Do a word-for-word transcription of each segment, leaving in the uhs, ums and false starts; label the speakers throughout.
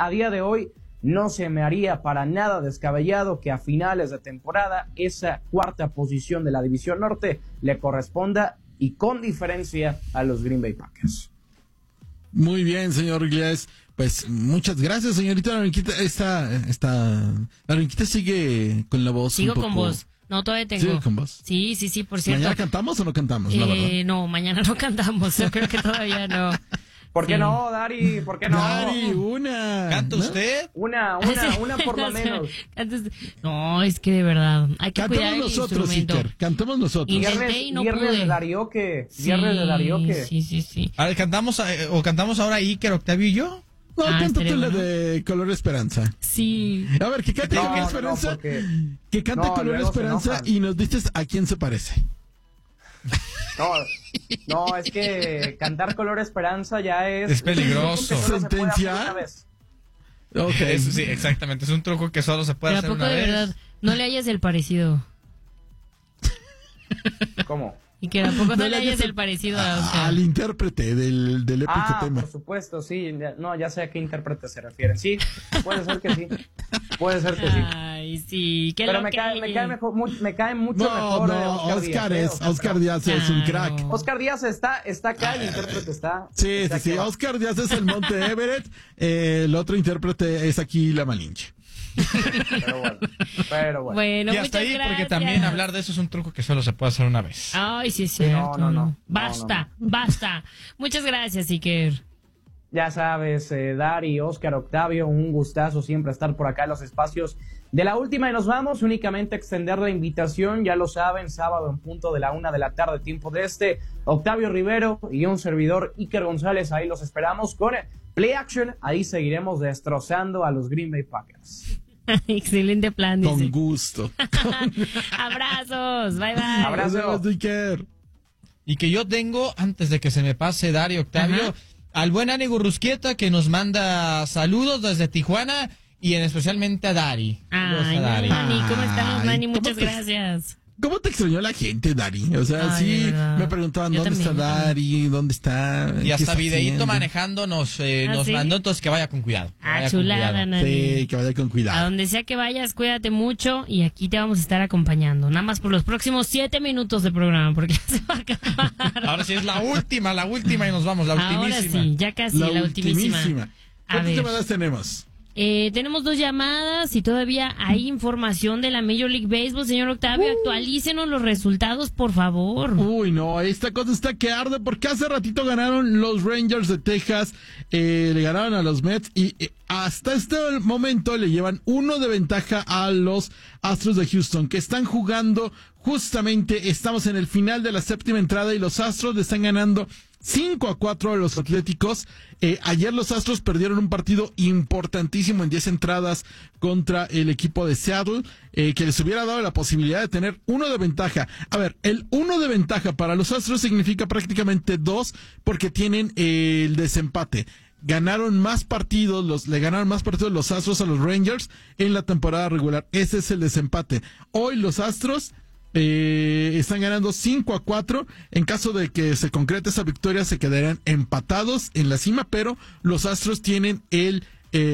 Speaker 1: a día de hoy no se me haría para nada descabellado que a finales de temporada esa cuarta posición de la División Norte le corresponda y con diferencia a los Green Bay Packers.
Speaker 2: Muy bien, señor Iglesias. Pues muchas gracias, señorita. La Ronquita está, está, la Ronquita sigue con la voz.
Speaker 3: Sigo
Speaker 2: un poco...
Speaker 3: con voz. No, todavía tengo.
Speaker 2: ¿Sigue con voz?
Speaker 3: Sí, sí, sí, por cierto.
Speaker 2: ¿Mañana cantamos o no cantamos?
Speaker 3: Eh,
Speaker 2: la verdad.
Speaker 3: No, mañana no cantamos. Yo creo que todavía no.
Speaker 1: ¿Por qué
Speaker 3: Sí.
Speaker 1: no, Dari? ¿Por qué no?
Speaker 2: Dari, una.
Speaker 4: ¿Canta
Speaker 2: ¿no?
Speaker 4: usted?
Speaker 1: Una, una, una por lo menos.
Speaker 3: No, es que de verdad, hay que cuidar
Speaker 2: Cantemos
Speaker 3: el
Speaker 2: nosotros,
Speaker 3: instrumento.
Speaker 2: Iker. Cantemos nosotros.
Speaker 3: Intenté
Speaker 1: Viernes,
Speaker 3: y no
Speaker 1: viernes
Speaker 3: pude.
Speaker 1: de Darioque.
Speaker 3: Sí,
Speaker 1: Viernes de Darioque.
Speaker 3: Sí, sí, sí.
Speaker 4: A ver, cantamos, eh, o cantamos ahora Iker, Octavio y yo.
Speaker 2: No,
Speaker 3: Ah,
Speaker 2: cántate
Speaker 3: estaría
Speaker 2: la
Speaker 3: bueno.
Speaker 2: de Color Esperanza.
Speaker 3: Sí.
Speaker 2: A ver, que cante
Speaker 1: No,
Speaker 2: Color
Speaker 1: no, no,
Speaker 2: Esperanza.
Speaker 1: porque-
Speaker 2: que cante
Speaker 1: no,
Speaker 2: Color
Speaker 1: luego se
Speaker 2: Esperanza
Speaker 1: enojan.
Speaker 2: y nos dices a quién se parece.
Speaker 1: No, no, es que cantar Color Esperanza ya es...
Speaker 4: Es peligroso.
Speaker 1: Solo se puede hacer
Speaker 2: ¿Sentencia?
Speaker 1: una vez.
Speaker 2: Ok.
Speaker 4: Eso sí, exactamente. Es un truco que solo se puede
Speaker 3: Pero a
Speaker 4: hacer
Speaker 3: poco
Speaker 4: una
Speaker 3: de
Speaker 4: vez.
Speaker 3: verdad, no le hayas el parecido.
Speaker 1: ¿Cómo?
Speaker 3: Y que a poco no,
Speaker 2: No
Speaker 3: le
Speaker 2: le
Speaker 3: hayas
Speaker 2: hayas
Speaker 3: el parecido a
Speaker 2: A-
Speaker 3: Oscar.
Speaker 2: al intérprete del, del épico
Speaker 1: Ah,
Speaker 2: tema.
Speaker 1: por supuesto, sí. ya- No, ya sé a qué intérprete se refieren. Sí, puede ser que sí. Puede ser que sí.
Speaker 3: Ay, sí, qué
Speaker 1: Pero
Speaker 3: lo
Speaker 1: me
Speaker 3: que...
Speaker 1: cae, me cae mejor, mu- me cae mucho
Speaker 2: No,
Speaker 1: mejor eh,
Speaker 2: no,
Speaker 1: Oscar,
Speaker 2: Oscar,
Speaker 1: Díaz, ¿eh?
Speaker 2: es,
Speaker 1: O sea,
Speaker 2: Oscar
Speaker 1: pero-
Speaker 2: Díaz es un
Speaker 3: Claro.
Speaker 2: crack.
Speaker 1: Oscar Díaz está, está acá, el intérprete está.
Speaker 2: Sí,
Speaker 1: está
Speaker 2: sí, sí.
Speaker 1: aquí abajo.
Speaker 2: Oscar Díaz es el Monte Everett. eh, el otro intérprete es aquí la Malinche.
Speaker 1: Pero bueno, pero bueno.
Speaker 3: Bueno,
Speaker 4: Y hasta
Speaker 3: muchas
Speaker 4: ahí,
Speaker 3: gracias.
Speaker 4: porque también hablar de eso es un truco que solo se puede hacer una vez.
Speaker 3: Ay, sí es cierto.
Speaker 1: no, no, no.
Speaker 3: Basta,
Speaker 1: No,
Speaker 3: basta. Muchas gracias, Iker.
Speaker 1: Ya sabes, eh, Dari, Oscar, Octavio, un gustazo siempre estar por acá en los espacios de La Última y nos vamos. Únicamente extender la invitación, ya lo saben, sábado en punto de la una de la tarde, tiempo de este. Octavio Rivero y un servidor, Iker González, ahí los esperamos con Play Action. Ahí seguiremos destrozando a los Green Bay Packers.
Speaker 3: Excelente plan, dice.
Speaker 2: Con gusto.
Speaker 3: Abrazos, bye bye.
Speaker 1: Abrazo.
Speaker 2: Nos vemos, Iker.
Speaker 4: Y que yo tengo, antes de que se me pase Dario, Octavio,
Speaker 3: Ajá.
Speaker 4: al buen Ani Gurrusquieta que nos manda saludos desde Tijuana y en especialmente a Dari. Saludos
Speaker 3: Ay,
Speaker 4: a Dari.
Speaker 3: Nani, ¿cómo estamos,
Speaker 2: Ay,
Speaker 3: Nani?
Speaker 2: ¿cómo
Speaker 3: Muchas
Speaker 2: te-
Speaker 3: gracias.
Speaker 2: ¿Cómo te extrañó la gente, Dari? O sea,
Speaker 3: Ay, de
Speaker 2: sí,
Speaker 3: verdad.
Speaker 2: me preguntaban
Speaker 3: Yo
Speaker 2: dónde
Speaker 3: también,
Speaker 2: está
Speaker 3: yo
Speaker 2: Dari, dónde está.
Speaker 4: Y
Speaker 2: qué
Speaker 4: hasta
Speaker 2: está
Speaker 4: videíto
Speaker 2: haciendo.
Speaker 4: manejando nos, eh,
Speaker 3: ¿Ah,
Speaker 4: nos
Speaker 3: sí?
Speaker 4: mandó, entonces que vaya con cuidado. que
Speaker 3: Ah,
Speaker 4: vaya con
Speaker 3: chulada,
Speaker 4: cuidado.
Speaker 3: Nani.
Speaker 2: Sí, que vaya con
Speaker 3: A
Speaker 2: cuidado.
Speaker 3: donde sea que vayas, cuídate mucho y aquí te vamos a estar acompañando. Nada más por los próximos siete minutos de programa, porque ya se va a acabar.
Speaker 4: Ahora sí es la última, la última y nos vamos, la
Speaker 3: Ahora
Speaker 4: ultimísima.
Speaker 3: sí, ya casi, la, ultimísima. A
Speaker 2: ¿Cuántas
Speaker 3: ver.
Speaker 2: llamadas tenemos?
Speaker 3: Eh, tenemos dos llamadas y todavía hay información de la Major League Baseball. Señor Octavio,
Speaker 2: Uh.
Speaker 3: actualícenos los resultados, por favor.
Speaker 2: Uy, no, esta cosa está que arde porque hace ratito ganaron los Rangers de Texas, eh, le ganaron a los Mets y eh, hasta este momento le llevan uno de ventaja a los Astros de Houston, que están jugando justamente, estamos en el final de la séptima entrada y los Astros le están ganando cinco a cuatro a los Atléticos. Eh, ayer los Astros perdieron un partido importantísimo en diez entradas contra el equipo de Seattle, eh, que les hubiera dado la posibilidad de tener uno de ventaja. A ver, el uno de ventaja para los Astros significa prácticamente dos porque tienen eh, el desempate. Ganaron más partidos, los, le ganaron más partidos los Astros a los Rangers en la temporada regular. Ese es el desempate. Hoy los Astros Eh, están ganando cinco a cuatro. En caso de que se concrete esa victoria, se quedarían empatados en la cima, pero los Astros tienen el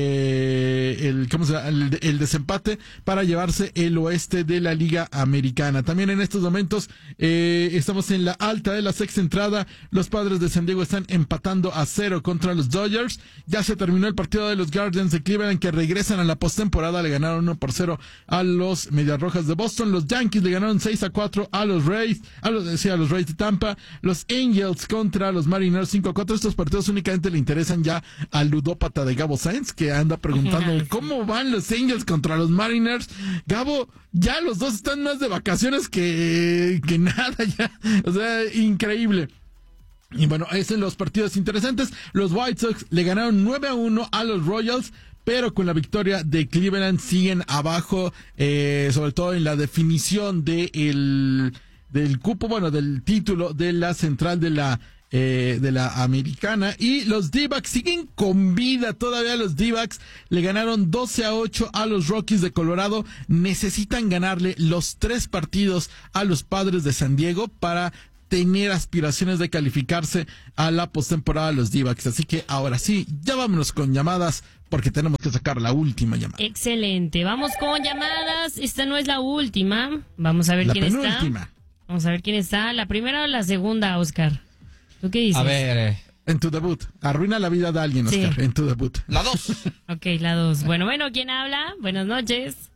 Speaker 2: eh, el, ¿cómo se llama? el el desempate para llevarse el oeste de la Liga Americana. También en estos momentos eh, estamos en la alta de la sexta entrada. Los Padres de San Diego están empatando a cero contra los Dodgers. Ya se terminó el partido de los Guardians de Cleveland, que regresan a la postemporada. Le ganaron uno por cero a los Medias Rojas de Boston. Los Yankees le ganaron seis a cuatro a los Rays, a los, sí, a los Rays de Tampa. Los Angels contra los Mariners cinco a cuatro. Estos partidos únicamente le interesan ya al ludópata de Gabo Sainz, que anda preguntando cómo van los Angels contra los Mariners. Gabo, ya los dos están más de vacaciones que, que nada ya. O sea, increíble. Y bueno, esos son los partidos interesantes. Los White Sox le ganaron nueve a uno a los Royals, pero con la victoria de Cleveland siguen abajo, eh, sobre todo en la definición de el, del cupo, bueno, del título de la central de la Eh, de la americana. Y los D-backs siguen con vida todavía. Los D-backs le ganaron doce a ocho a los Rockies de Colorado. Necesitan ganarle los tres partidos a los Padres de San Diego para tener aspiraciones de calificarse a la postemporada de los D-backs. Así que ahora sí, ya vámonos con llamadas porque tenemos que sacar la última llamada.
Speaker 3: Excelente. Vamos con llamadas. Esta no es la última. Vamos a ver
Speaker 2: La
Speaker 3: quién
Speaker 2: penúltima.
Speaker 3: está. Vamos a ver quién está. ¿La primera o la segunda, Oscar? ¿Tú qué dices?
Speaker 4: A ver, eh,
Speaker 2: En tu debut. Arruina la vida de alguien, Oscar.
Speaker 3: Sí.
Speaker 2: En tu debut.
Speaker 4: la dos.
Speaker 3: Ok, la dos. Bueno, bueno, ¿quién habla? Buenas noches.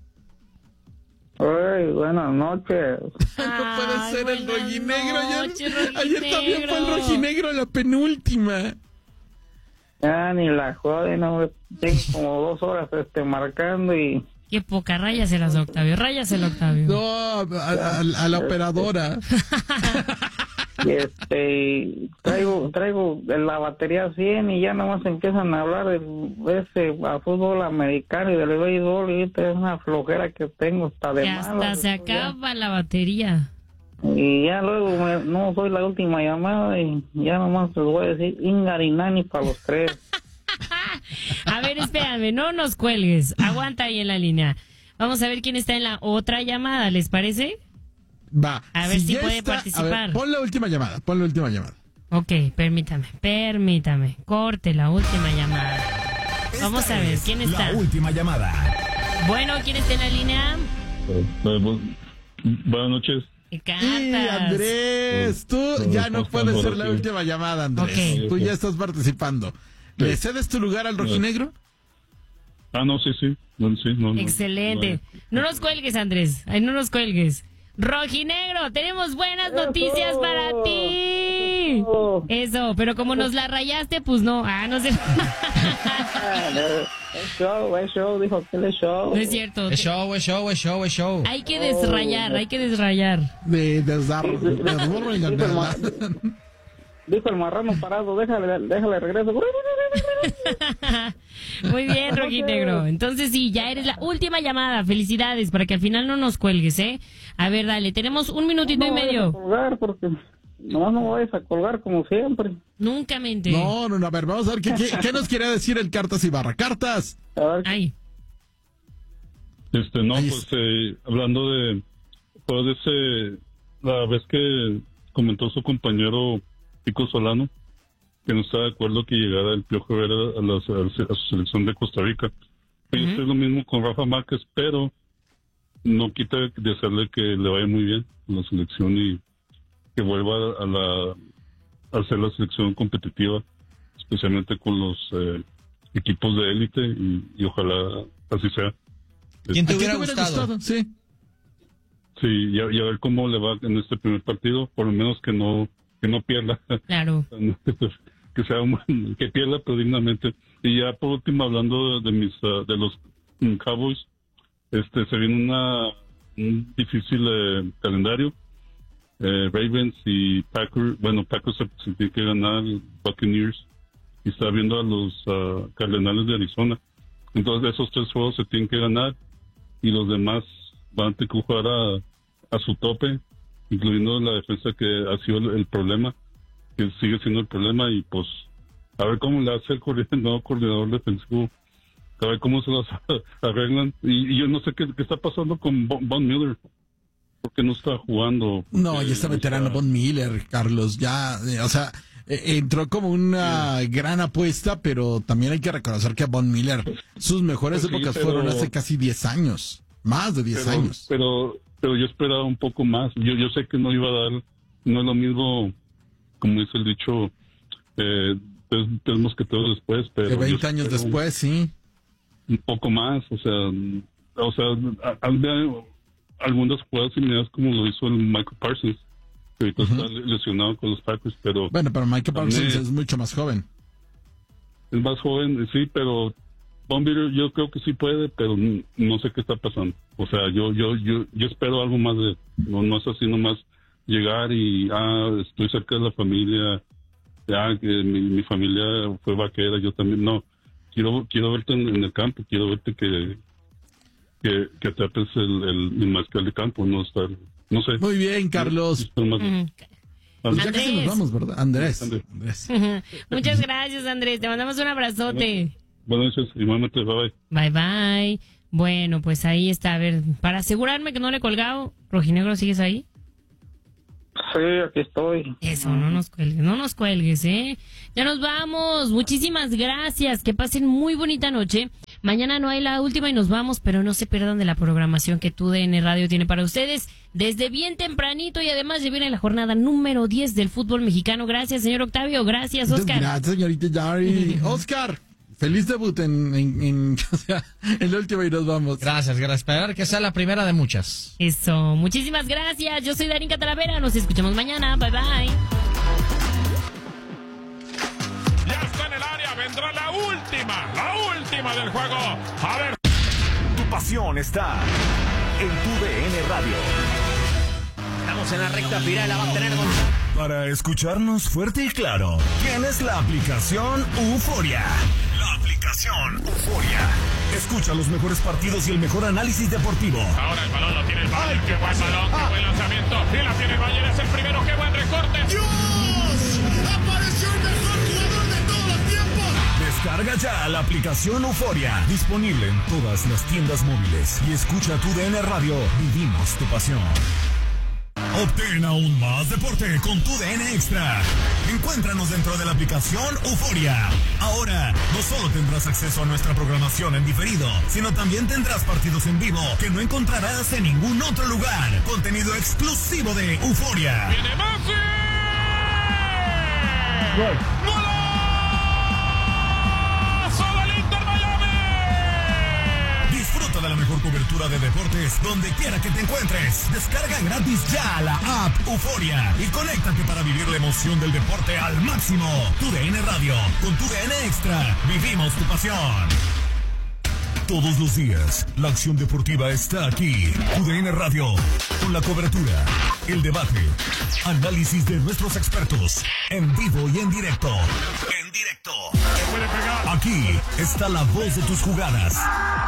Speaker 5: Ay, buenas noches.
Speaker 2: No puede
Speaker 3: Ay,
Speaker 2: ser el
Speaker 3: buenas
Speaker 2: rojinegro. Ayer,
Speaker 3: noches,
Speaker 2: ayer también fue el
Speaker 3: rojinegro.
Speaker 2: rojinegro la penúltima.
Speaker 5: Ya ni la joden, no, tengo como dos horas este, marcando y
Speaker 3: Qué poca. Ráyaselas, Octavio. Ráyaselas, Octavio.
Speaker 2: No, a, a- a la operadora.
Speaker 5: y, este traigo traigo la batería cien y ya nomás empiezan a hablar de ese a fútbol americano y del béisbol y esta es una flojera que tengo hasta de
Speaker 3: Que
Speaker 5: malas,
Speaker 3: hasta se
Speaker 5: ya.
Speaker 3: acaba la batería.
Speaker 5: Y ya luego me- no soy la última llamada y ya nomás les voy a decir Ingarinani para los tres.
Speaker 3: A ver, espérame, no nos cuelgues. Aguanta ahí en la línea. Vamos a ver quién está en la otra llamada, ¿les parece?
Speaker 2: Va.
Speaker 3: A ver si
Speaker 2: ya
Speaker 3: puede
Speaker 2: está- a
Speaker 3: participar.
Speaker 2: ver, pon la última llamada. Pon la última llamada.
Speaker 3: Ok, permítame, permítame. Corte la última llamada. Vamos a ver, ¿quién está?
Speaker 6: La última llamada.
Speaker 3: Bueno, ¿quién está en la línea?
Speaker 7: Eh, bu- buenas noches.
Speaker 3: ¿Qué
Speaker 2: Y
Speaker 3: cantas?
Speaker 2: Andrés, tú
Speaker 7: Oh,
Speaker 2: ya no
Speaker 7: oh,
Speaker 2: puedes
Speaker 7: oh,
Speaker 2: ser la
Speaker 7: sí.
Speaker 2: última llamada, Andrés.
Speaker 3: Ok.
Speaker 2: Tú ya estás participando. ¿Le
Speaker 7: Sí.
Speaker 2: cedes tu lugar al rojinegro?
Speaker 7: Ah, no, sí, sí. No, sí no, no.
Speaker 3: Excelente.
Speaker 7: No,
Speaker 3: No nos cuelgues, Andrés. Ay, no nos cuelgues. Rojinegro, tenemos buenas noticias para ti.
Speaker 5: Eso.
Speaker 3: Eso, pero como nos la rayaste, pues no. Ah, no sé.
Speaker 5: Es show, es show, dijo que es show.
Speaker 3: No es cierto.
Speaker 4: Es show, es show, es show, es show.
Speaker 3: Hay que desrayar, hay que desrayar.
Speaker 2: De desdar.
Speaker 5: Dijo el, ma- dijo el marrano parado, déjale, déjale regreso.
Speaker 3: Muy bien, Rojinegro. Entonces sí, ya eres la última llamada. Felicidades, para que al final no nos cuelgues, ¿eh? A ver, dale, tenemos un minutito
Speaker 5: No
Speaker 3: y
Speaker 5: vayas a
Speaker 3: medio.
Speaker 5: colgar porque nomás no vayas a colgar como siempre.
Speaker 3: Nunca mente.
Speaker 2: No, no, no. A ver, vamos a ver qué, qué, qué nos quiere decir el Cartas Ibarra. Cartas.
Speaker 5: A ver,
Speaker 3: Ay,
Speaker 7: Este, no,
Speaker 2: Ahí
Speaker 7: pues eh, hablando de, pues de ese, la vez que comentó su compañero Pico Solano, que no está de acuerdo que llegara el Piojo Herrera a, la- a su selección de Costa Rica. Yo
Speaker 3: Ujú.
Speaker 7: estoy lo mismo con Rafa Márquez, pero no quita de hacerle que le vaya muy bien la selección y que vuelva a la a ser la selección competitiva, especialmente con los eh, equipos de élite y, y ojalá así sea.
Speaker 4: ¿Quién te
Speaker 2: ¿A quién
Speaker 4: hubiera gustado?
Speaker 2: Sí.
Speaker 7: Sí, y a, y a ver cómo le va en este primer partido, por lo menos que no que no pierda,
Speaker 3: claro.
Speaker 7: que sea un- que pierda pero dignamente. Y ya por último hablando de, de mis ah, de los mm, Cowboys, este se viene una un difícil eh, calendario. Eh, Ravens y Packers, bueno, Packers se, se tiene que ganar, Buccaneers, y está viendo a los ah, Cardenales de Arizona. Entonces esos tres juegos se tienen que ganar y los demás van a tener que jugar a, a su tope, incluyendo la defensa que ha sido el, el problema, que sigue siendo el problema, y pues a ver cómo le hace el, coordinador, el nuevo coordinador defensivo, a ver cómo se las arreglan. Y, y yo no sé qué, qué está pasando con Von, Von Miller, porque no está jugando.
Speaker 2: No,
Speaker 7: Porque
Speaker 2: ya está veterano
Speaker 7: está-
Speaker 2: Von Miller, Carlos. Ya, eh, o sea, eh, entró como una gran apuesta, pero también hay que reconocer que a Von Miller sus mejores
Speaker 7: Pues sí,
Speaker 2: épocas
Speaker 7: pero-
Speaker 2: fueron hace casi diez años. Más de diez
Speaker 7: pero,
Speaker 2: años.
Speaker 7: Pero, pero yo esperaba un poco más. Yo, yo sé que no iba a dar, no es lo mismo, como dice el dicho, eh, tres, tres mosqueteros después, pero
Speaker 2: De
Speaker 7: yo
Speaker 2: veinte años
Speaker 7: espero
Speaker 2: después, sí.
Speaker 7: un poco más, o sea, o sea, a- al- algunas jugadas similares como lo hizo el Michael Parsons, que ahorita está lesionado con los Packers, pero
Speaker 2: Bueno, pero Michael
Speaker 7: También-
Speaker 2: Parsons es mucho más joven.
Speaker 7: es más joven, sí, pero Von Miller yo creo que sí puede, pero n- no sé qué está pasando. O sea, yo yo yo yo espero algo más de, no, no es así nomás llegar y, ah, estoy cerca de la familia, ya que mi, mi familia fue vaquera, yo también, no. Quiero quiero verte en, en el campo, quiero verte que que, que atrapes el, el, el mariscal de campo, no estar, no sé.
Speaker 2: Muy bien, Carlos.
Speaker 7: Estar más-
Speaker 3: Ujú.
Speaker 2: Pues ya casi nos
Speaker 3: Andrés.
Speaker 2: vamos, ¿verdad? Andrés.
Speaker 7: Andrés.
Speaker 2: Andrés.
Speaker 3: Muchas gracias, Andrés. Te mandamos un abrazote.
Speaker 7: Buenas noches, igualmente, bye bye.
Speaker 3: Bye, bye. Bueno, pues ahí está. A ver, para asegurarme que no le he colgado, Rojinegro, ¿sigues ahí?
Speaker 5: Sí, aquí estoy.
Speaker 3: Eso, no nos cuelgues, no nos cuelgues, ¿eh? Ya nos vamos. Muchísimas gracias. Que pasen muy bonita noche. Mañana no hay la última y nos vamos, pero no se pierdan de la programación que Tu D N Radio tiene para ustedes desde bien tempranito y además ya viene la jornada número diez del fútbol mexicano. Gracias, señor Octavio. Gracias, Oscar.
Speaker 2: Gracias, señorita Dari. Oscar, feliz debut en, en, en, o sea, en la última y nos vamos.
Speaker 4: Gracias, gracias. Esperar que sea la primera de muchas.
Speaker 3: Eso, muchísimas gracias. Yo soy Darinka Talavera. Nos escuchamos mañana. Bye, bye.
Speaker 6: Ya está en el área. Vendrá la última, la última del juego. A ver.
Speaker 8: Tu pasión está en Tu D N Radio.
Speaker 9: Estamos en la recta final, la va a tener Gonzalo.
Speaker 8: Para escucharnos fuerte y claro, tienes la aplicación Euforia. La aplicación Euforia. Escucha los mejores partidos y el mejor análisis deportivo.
Speaker 6: Ahora el balón lo tiene el Bayern. Qué buen balón, qué buen lanzamiento. Y la tiene el Bayern, es el primero. Qué buen recorte.
Speaker 8: ¡Dios! ¡Apareció el mejor jugador de todos los tiempos! Descarga ya la aplicación Euforia. Disponible en todas las tiendas móviles. Y escucha Tu D N Radio. Vivimos tu pasión. Obtén aún más deporte con Tu D N Extra. Encuéntranos dentro de la aplicación Euforia. Ahora, no solo tendrás acceso a nuestra programación en diferido, sino también tendrás partidos en vivo que no encontrarás en ningún otro lugar. Contenido exclusivo de Euforia.
Speaker 6: ¡Viene Messi!
Speaker 8: ¡Gol!
Speaker 6: ¡Golazo del Inter Miami!
Speaker 8: Disfruta de la mejor cobertura de deportes donde quiera que te encuentres. Descarga gratis ya la app Euforia y conéctate para vivir la emoción del deporte al máximo. Tu D N Radio, con Tu D N Extra, vivimos tu pasión. Todos los días, la acción deportiva está aquí. Tu D N Radio, con la cobertura, el debate, análisis de nuestros expertos, en vivo y en directo. En directo. Aquí está la voz de tus jugadas.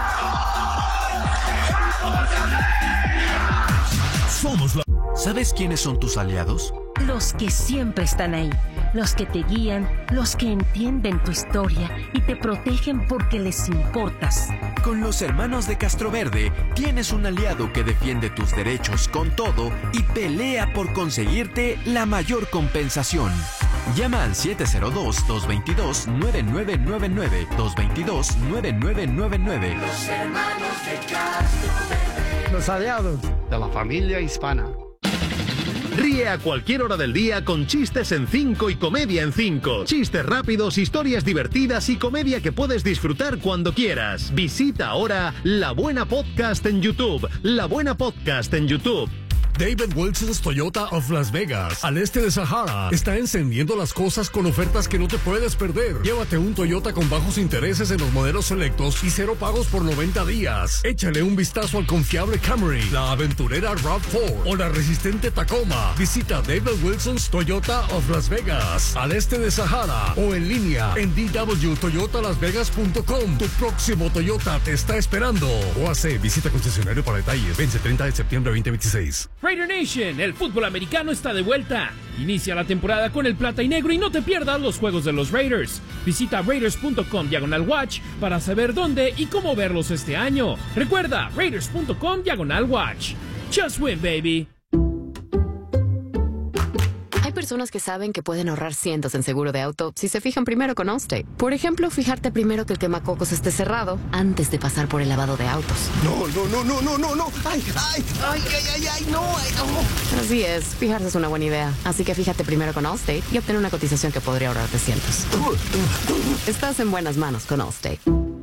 Speaker 8: Somos la...
Speaker 10: ¿Sabes quiénes son tus aliados?
Speaker 11: Los que siempre están ahí, los que te guían, los que entienden tu historia y te protegen porque les importas.
Speaker 10: Con los hermanos de Castroverde tienes un aliado que defiende tus derechos con todo y pelea por conseguirte la mayor compensación. Llama al siete cero dos, dos dos dos, nueve nueve nueve nueve, dos dos dos, nueve nueve nueve nueve.
Speaker 12: Los hermanos de Castroverde.
Speaker 13: Los aliados de la familia hispana.
Speaker 14: Ríe a cualquier hora del día con Chistes en cinco y Comedia en cinco. Chistes rápidos, historias divertidas y comedia que puedes disfrutar cuando quieras. Visita ahora La Buena Podcast en YouTube. La Buena Podcast en YouTube.
Speaker 15: David Wilson's Toyota of Las Vegas, al este de Sahara, está encendiendo las cosas con ofertas que no te puedes perder. Llévate un Toyota con bajos intereses en los modelos selectos y cero pagos por noventa días. Échale un vistazo al confiable Camry, la aventurera RAV cuatro o la resistente Tacoma. Visita David Wilson's Toyota of Las Vegas, al este de Sahara, o en línea en d w toyota las vegas punto com. Tu próximo Toyota te está esperando. O hace visita concesionario para detalles. Vence treinta de septiembre veinte veintiséis.
Speaker 16: Raider Nation, el fútbol americano está de vuelta. Inicia la temporada con el plata y negro y no te pierdas los juegos de los Raiders. Visita raiders punto com diagonal watch para saber dónde y cómo verlos este año. Recuerda, raiders punto com diagonal watch. Just win, baby.
Speaker 17: Hay personas que saben que pueden ahorrar cientos en seguro de auto si se fijan primero con Allstate. Por ejemplo, fijarte primero que el quemacocos esté cerrado antes de pasar por el lavado de autos.
Speaker 18: No, no, no, no, no, no, no. Ay, ay, ay, ay, ay, ay, no, ay, no.
Speaker 17: Así es, fijarse es una buena idea. Así que fíjate primero con Allstate y obtén una cotización que podría ahorrarte cientos. Estás en buenas manos con Allstate.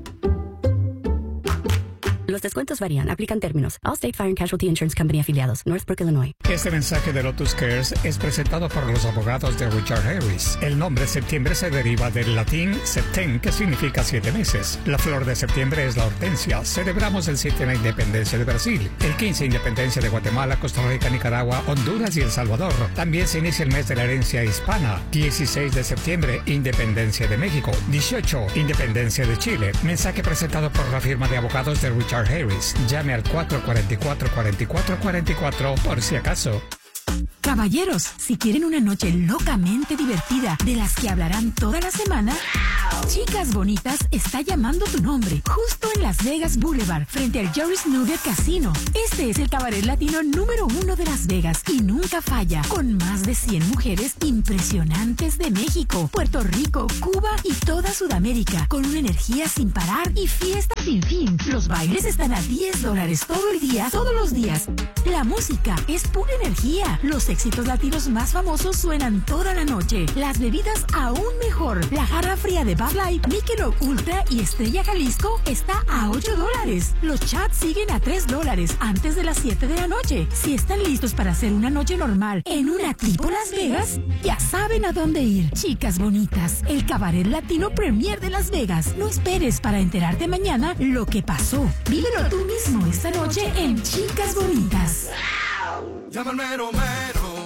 Speaker 19: Los descuentos varían. Aplican términos. Allstate Fire and Casualty Insurance Company afiliados. Northbrook, Illinois.
Speaker 20: Este mensaje de Lotus Cares es presentado por los abogados de Richard Harris. El nombre septiembre se deriva del latín septem, que significa siete meses. La flor de septiembre es la hortensia. Celebramos el siete la independencia de Brasil. El quince independencia de Guatemala, Costa Rica, Nicaragua, Honduras y El Salvador. También se inicia el mes de la herencia hispana. dieciséis de septiembre, independencia de México. dieciocho, independencia de Chile. Mensaje presentado por la firma de abogados de Richard Harris. Llame al cuatro cuatro cuatro, cuatro cuatro cuatro cuatro por si acaso.
Speaker 21: Caballeros, si quieren una noche locamente divertida de las que hablarán toda la semana, Chicas Bonitas está llamando tu nombre, justo en Las Vegas Boulevard, frente al Joris Nugget Casino. Este es el cabaret latino número uno de Las Vegas y nunca falla, con más de cien mujeres impresionantes de México, Puerto Rico, Cuba y toda Sudamérica, con una energía sin parar y fiesta sin fin. Los bailes están a diez dólares todo el día, todos los días. La música es pura energía. Los éxitos latinos más famosos suenan toda la noche. Las bebidas aún mejor. La jarra fría de Bud Light, Michelob Ultra y Estrella Jalisco está a ocho dólares. Los chats siguen a tres dólares antes de las siete de la noche. Si están listos para hacer una noche normal en una tipo Las Vegas, ya saben a dónde ir. Chicas Bonitas, el cabaret latino premier de Las Vegas. No esperes para enterarte mañana lo que pasó. Vívelo tú mismo esta noche en Chicas Bonitas.
Speaker 12: Llámame Romero.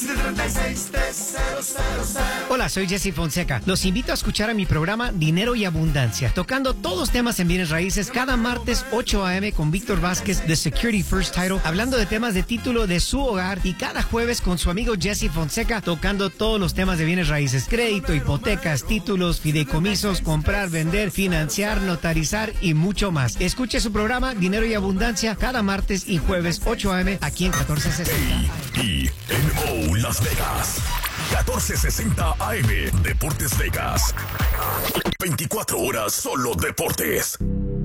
Speaker 9: Hola, soy Jesse Fonseca. Los invito a escuchar a mi programa Dinero y Abundancia, tocando todos los temas en bienes raíces cada martes ocho a eme con Víctor Vázquez de Security First Title, hablando de temas de título de su hogar, y cada jueves con su amigo Jesse Fonseca tocando todos los temas de bienes raíces: crédito, hipotecas, títulos, fideicomisos, comprar, vender, financiar, notarizar y mucho más. Escuche su programa Dinero y Abundancia cada martes y jueves ocho a eme aquí en catorce sesenta.
Speaker 8: Y en O Las Vegas, catorce sesenta A M, Deportes Vegas. veinticuatro horas solo deportes.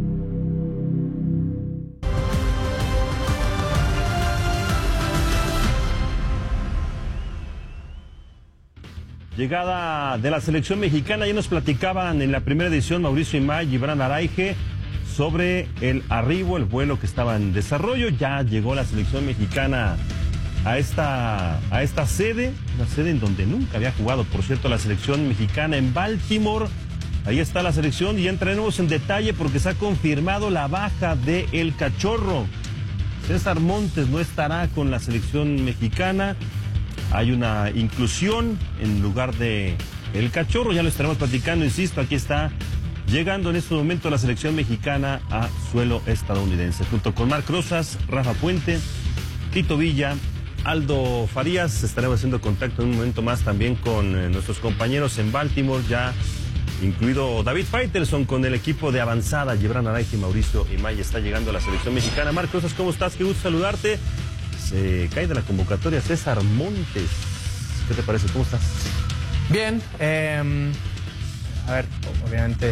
Speaker 22: Llegada de la selección mexicana, ya nos platicaban en la primera edición Mauricio Imay y Gibran Araige sobre el arribo, el vuelo que estaba en desarrollo. Ya llegó la selección mexicana a esta, a esta sede, una sede en donde nunca había jugado, por cierto, la selección mexicana, en Baltimore. Ahí está la selección y ya entraremos en detalle porque se ha confirmado la baja de El Cachorro. César Montes no estará con la selección mexicana. Hay una inclusión en lugar de El Cachorro, ya lo estaremos platicando, insisto, aquí está llegando en este momento la selección mexicana a suelo estadounidense, junto con Marc Rosas, Rafa Puente, Tito Villa, Aldo Farías. Estaremos haciendo contacto en un momento más también con eh, nuestros compañeros en Baltimore, ya incluido David Faitelson con el equipo de avanzada, Gibran Araige y Mauricio Imay. Está llegando a la selección mexicana. Marc Rosas, ¿cómo estás? Qué gusto saludarte. Se cae de la convocatoria César Montes. ¿Qué te parece? ¿Cómo estás?
Speaker 1: Bien. Eh, a ver, obviamente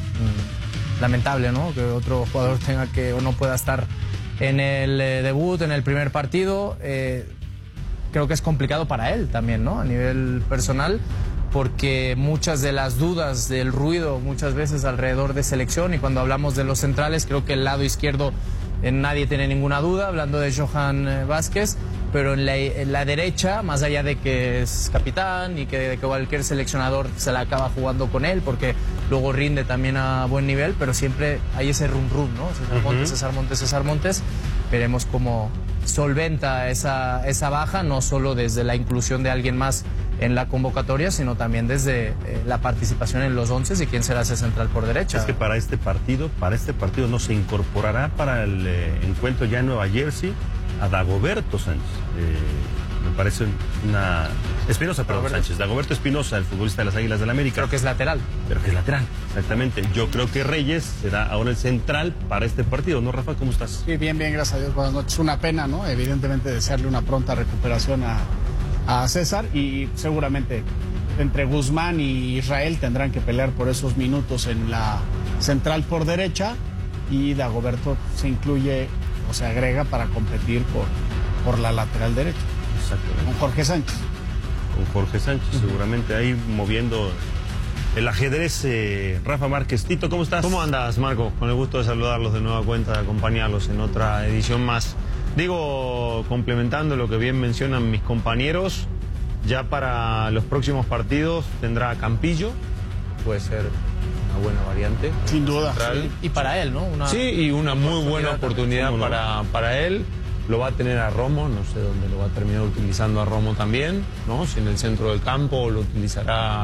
Speaker 1: mmm, lamentable, ¿no? Que otro jugador tenga que o no pueda estar en el eh, debut, en el primer partido. Eh, creo que es complicado para él también, ¿no? A nivel personal, porque muchas de las dudas del ruido muchas veces alrededor de selección, y cuando hablamos de los centrales, creo que el lado izquierdo eh, nadie tiene ninguna duda, hablando de Johan eh, Vázquez, pero en la, en la derecha, más allá de que es capitán y que, de que cualquier seleccionador se la acaba jugando con él, porque luego rinde también a buen nivel, pero siempre hay ese rum rum, ¿no? César Montes, uh-huh. César Montes, César Montes. Veremos cómo solventa esa, esa baja, no solo desde la inclusión de alguien más en la convocatoria, sino también desde eh, la participación en los once y quién será ese central por derecha.
Speaker 22: Es que para este partido, para este partido no se incorporará para el eh, encuentro ya en Nueva Jersey a Dagoberto Sánchez. Eh, me parece una... Espinosa, perdón, Dagoberto. Sánchez. Dagoberto Espinosa, el futbolista de las Águilas del la América.
Speaker 1: Creo que es lateral.
Speaker 22: Pero que es lateral, exactamente. Yo creo que Reyes será ahora el central para este partido, ¿no, Rafa? ¿Cómo estás?
Speaker 23: Sí, bien, bien, gracias a Dios. Buenas noches. Una pena, ¿no? Evidentemente desearle una pronta recuperación a, a César, y seguramente entre Guzmán y Israel tendrán que pelear por esos minutos en la central por derecha, y Dagoberto se incluye o se agrega para competir por, por la lateral derecha.
Speaker 22: Exactamente.
Speaker 23: Con Jorge Sánchez.
Speaker 22: Con Jorge Sánchez, uh-huh. seguramente ahí moviendo el ajedrez. eh, Rafa Márquez. Tito, ¿cómo estás?
Speaker 24: ¿Cómo andas, Marco? Con el gusto de saludarlos de nueva cuenta, de acompañarlos en otra edición más. Digo, complementando lo que bien mencionan mis compañeros, ya para los próximos partidos tendrá Campillo.
Speaker 1: Puede ser una buena variante.
Speaker 23: Sin duda.
Speaker 1: Sí. Y para él, ¿no? Una
Speaker 24: sí, y una muy buena oportunidad para, para él. Lo va a tener a Romo, no sé dónde lo va a terminar utilizando a Romo también, ¿no? Si en el centro del campo o lo utilizará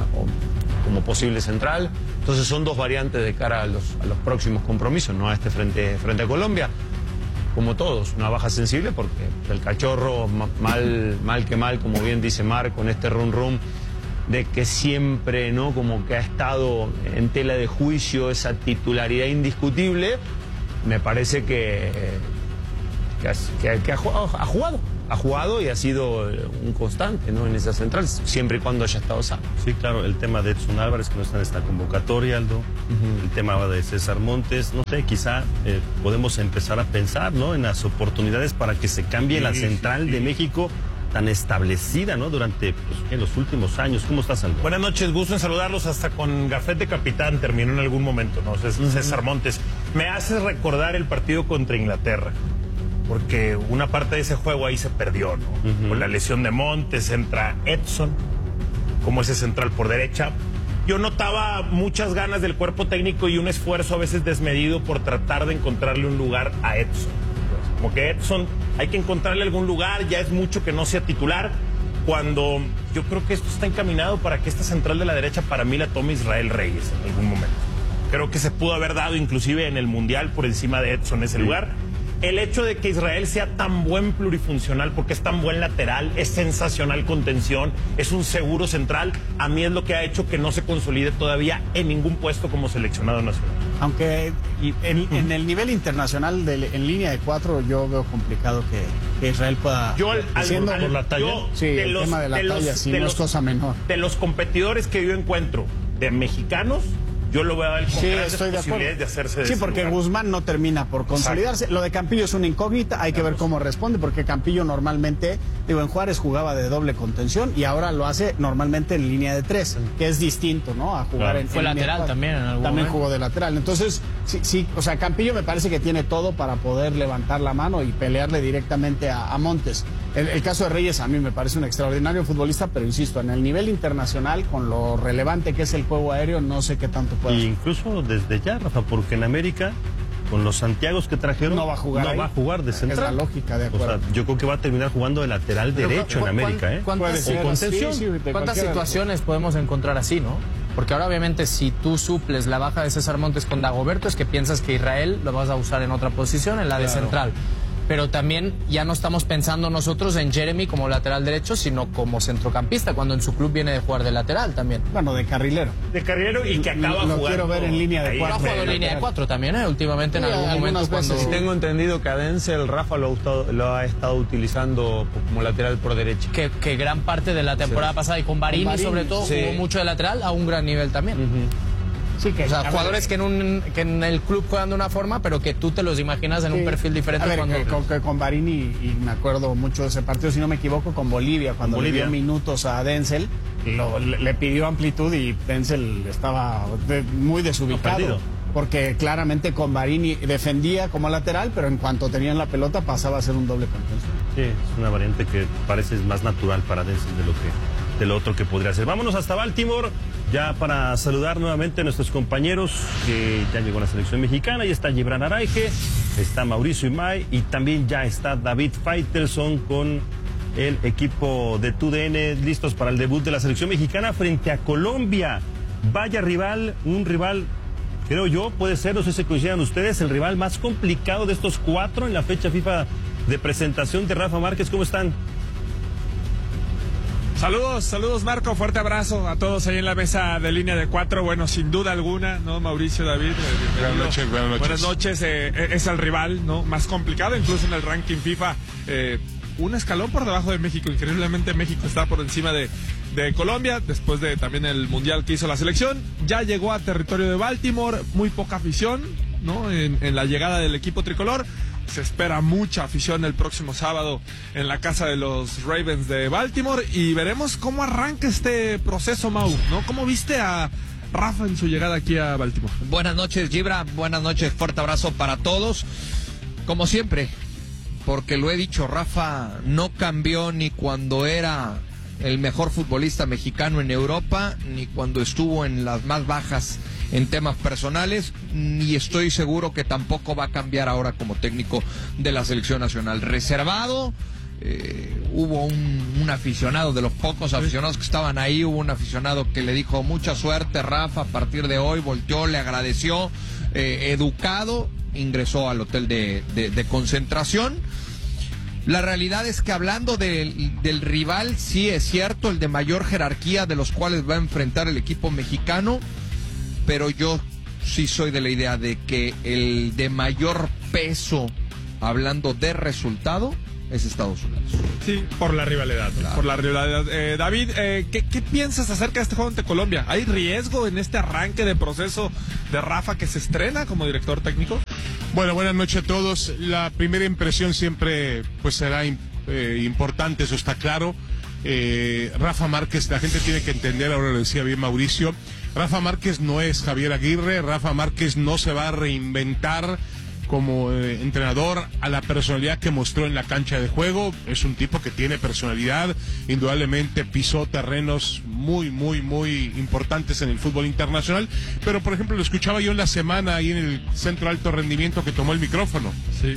Speaker 24: uh, como posible central. Entonces son dos variantes de cara a los, a los próximos compromisos, ¿no? A este frente, frente a Colombia. Como todos, una baja sensible porque el Cachorro, mal, mal que mal, como bien dice Marc, con este run run, de que siempre, ¿no? Como que ha estado en tela de juicio esa titularidad indiscutible, me parece que, que, que, que ha, jugado, ha jugado. Ha jugado y ha sido un constante, ¿no? En esa central, siempre y cuando haya estado sano.
Speaker 22: Sí, claro, el tema de Edson Álvarez, que no está en esta convocatoria, Aldo. Uh-huh. El tema de César Montes, no sé, quizá eh, podemos empezar a pensar, ¿no? En las oportunidades para que se cambie sí, la central sí, sí. de México, tan establecida, ¿no? Durante pues, en los últimos años. ¿Cómo estás, Aldo?
Speaker 2: Buenas noches, gusto en saludarlos. Hasta con gafete capitán terminó en algún momento, ¿no? César uh-huh. Montes. Me hace recordar el partido contra Inglaterra, porque una parte de ese juego ahí se perdió, ¿no? Uh-huh. Con la lesión de Montes, entra Edson como ese central por derecha. Yo notaba muchas ganas del cuerpo técnico y un esfuerzo a veces desmedido por tratar de encontrarle un lugar a Edson. Pues, como que Edson hay que encontrarle algún lugar, ya es mucho que no sea titular, cuando yo creo que esto está encaminado para que esta central de la derecha para mí la tome Israel Reyes en algún momento. Creo que se pudo haber dado inclusive en el Mundial por encima de Edson ese sí. lugar. El hecho de que Israel sea tan buen plurifuncional, porque es tan buen lateral, es sensacional contención, es un seguro central, a mí es lo que ha hecho que no se consolide todavía en ningún puesto como seleccionado nacional.
Speaker 23: Aunque en, en el nivel internacional de, en línea de cuatro yo veo complicado que, que Israel pueda...
Speaker 2: Yo, al,
Speaker 23: siendo,
Speaker 2: al, por la talla, yo,
Speaker 23: sí, el
Speaker 2: los,
Speaker 23: tema de la
Speaker 2: de
Speaker 23: talla
Speaker 2: los,
Speaker 23: sí,
Speaker 2: de
Speaker 23: no
Speaker 2: los,
Speaker 23: es cosa menor.
Speaker 2: De los competidores que yo encuentro de mexicanos, yo lo veo a él con
Speaker 23: sí,
Speaker 2: grandes
Speaker 23: estoy de
Speaker 2: posibilidades de hacerse de
Speaker 23: Sí, porque
Speaker 2: lugar.
Speaker 23: Guzmán no termina por consolidarse. Exacto. Lo de Campillo es una incógnita, hay que ver cómo responde, porque Campillo normalmente, digo, en Juárez jugaba de doble contención y ahora lo hace normalmente en línea de tres, que es distinto, ¿no? A jugar claro. en
Speaker 1: Fue
Speaker 23: en
Speaker 1: lateral
Speaker 23: línea
Speaker 1: también en algún
Speaker 23: También
Speaker 1: momento.
Speaker 23: jugó de lateral. Entonces, sí, sí, o sea, Campillo me parece que tiene todo para poder levantar la mano y pelearle directamente a, a Montes. El, el caso de Reyes a mí me parece un extraordinario futbolista, pero insisto, en el nivel internacional, con lo relevante que es el juego aéreo, no sé qué tanto puede hacer.
Speaker 22: Incluso desde ya, Rafa, porque en América, con los Santiagos que trajeron,
Speaker 23: no va a jugar,
Speaker 22: no
Speaker 23: ahí.
Speaker 22: va a jugar de central.
Speaker 23: Es la lógica, de acuerdo.
Speaker 22: O sea, yo creo que va a terminar jugando de lateral
Speaker 1: Pero,
Speaker 22: derecho en América, ¿eh?
Speaker 1: ¿Cuántas,
Speaker 22: o contención.
Speaker 1: Sí, sí, ¿Cuántas situaciones podemos encontrar así, no? Porque ahora obviamente si tú suples la baja de César Montes con Dagoberto es que piensas que Israel lo vas a usar en otra posición, en la de claro. central. Pero también ya no estamos pensando nosotros en Jeremy como lateral derecho, sino como centrocampista, cuando en su club viene de jugar de lateral también.
Speaker 23: Bueno, de carrilero.
Speaker 2: De carrilero y que acaba
Speaker 23: lo
Speaker 2: jugando.
Speaker 23: quiero ver en línea de cuatro.
Speaker 1: Ha jugado en línea de cuatro también, ¿eh? Últimamente en
Speaker 23: sí,
Speaker 1: algún momento cuando...
Speaker 24: Sí, tengo entendido que a Denzel Rafa lo ha, gustado, lo ha estado utilizando como lateral por derecha.
Speaker 1: Que, que gran parte de la temporada sí. pasada y con Barini, con Barini sobre todo, sí. jugó mucho de lateral a un gran nivel también. Uh-huh.
Speaker 23: Sí, que,
Speaker 1: o sea, jugadores que en, un, que en el club juegan de una forma, pero que tú te los imaginas en sí. un perfil diferente.
Speaker 23: A ver,
Speaker 1: cuando...
Speaker 23: que, con, que con Barini, y me acuerdo mucho de ese partido, si no me equivoco, con Bolivia, cuando Bolivia. le dio minutos a Denzel, lo, le, le pidió amplitud y Denzel estaba de, muy desubicado. No, porque claramente con Barini defendía como lateral, pero en cuanto tenían la pelota pasaba a ser un doble contención.
Speaker 22: Sí, es una variante que parece más natural para Denzel de lo que de lo otro que podría ser. Vámonos hasta Baltimore, ya para saludar nuevamente a nuestros compañeros que ya llegó a la selección mexicana. Ya está Gibran Araige, está Mauricio Imay y también ya está David Faitelson con el equipo de T U D N listos para el debut de la selección mexicana frente a Colombia. Vaya rival, un rival, creo yo, puede ser, no sé si coincidan ustedes, el rival más complicado de estos cuatro en la fecha FIFA de presentación de Rafa Márquez. ¿Cómo están?
Speaker 6: Saludos, saludos Marco, fuerte abrazo a todos ahí en la mesa de línea de cuatro. Bueno, sin duda alguna, ¿no? Mauricio, David. Eh,
Speaker 4: buenas noches, buenas noches.
Speaker 6: Buenas noches, eh, es el rival, ¿no? Más complicado, incluso en el ranking FIFA. Eh, un escalón por debajo de México. Increíblemente México está por encima de, de Colombia, después de también el mundial que hizo la selección. Ya llegó a territorio de Baltimore, muy poca afición, ¿no? En, en la llegada del equipo tricolor. Se espera mucha afición el próximo sábado en la casa de los Ravens de Baltimore y veremos cómo arranca este proceso, Mau, ¿no? ¿Cómo viste a Rafa en su llegada aquí a Baltimore?
Speaker 4: Buenas noches, Gibra, buenas noches, fuerte abrazo para todos. Como siempre, porque lo he dicho, Rafa no cambió ni cuando era el mejor futbolista mexicano en Europa, ni cuando estuvo en las más bajas en temas personales, y estoy seguro que tampoco va a cambiar ahora como técnico de la selección nacional. Reservado, eh, hubo un, un aficionado, de los pocos aficionados que estaban ahí, hubo un aficionado que le dijo mucha suerte Rafa, a partir de hoy, volteó, le agradeció, eh, educado, ingresó al hotel de, de, de concentración. La realidad es que hablando del, del rival, sí es cierto, el de mayor jerarquía de los cuales va a enfrentar el equipo mexicano, pero yo sí soy de la idea de que el de mayor peso, hablando de resultado, es Estados Unidos.
Speaker 6: Sí, por la rivalidad, claro. por la rivalidad. Eh, David, eh, ¿qué, ¿qué piensas acerca de este juego ante Colombia? ¿Hay riesgo en este arranque de proceso de Rafa que se estrena como director técnico?
Speaker 3: Bueno, buenas noches a todos. La primera impresión siempre pues será eh, importante, eso está claro. Eh, Rafa Márquez, la gente tiene que entender, ahora lo decía bien Mauricio, Rafa Márquez no es Javier Aguirre, Rafa Márquez no se va a reinventar como eh, entrenador a la personalidad que mostró en la cancha de juego. Es un tipo que tiene personalidad, indudablemente pisó terrenos muy, muy, muy importantes en el fútbol internacional, pero por ejemplo lo escuchaba yo en la semana ahí en el Centro Alto Rendimiento que tomó el micrófono.
Speaker 6: Sí.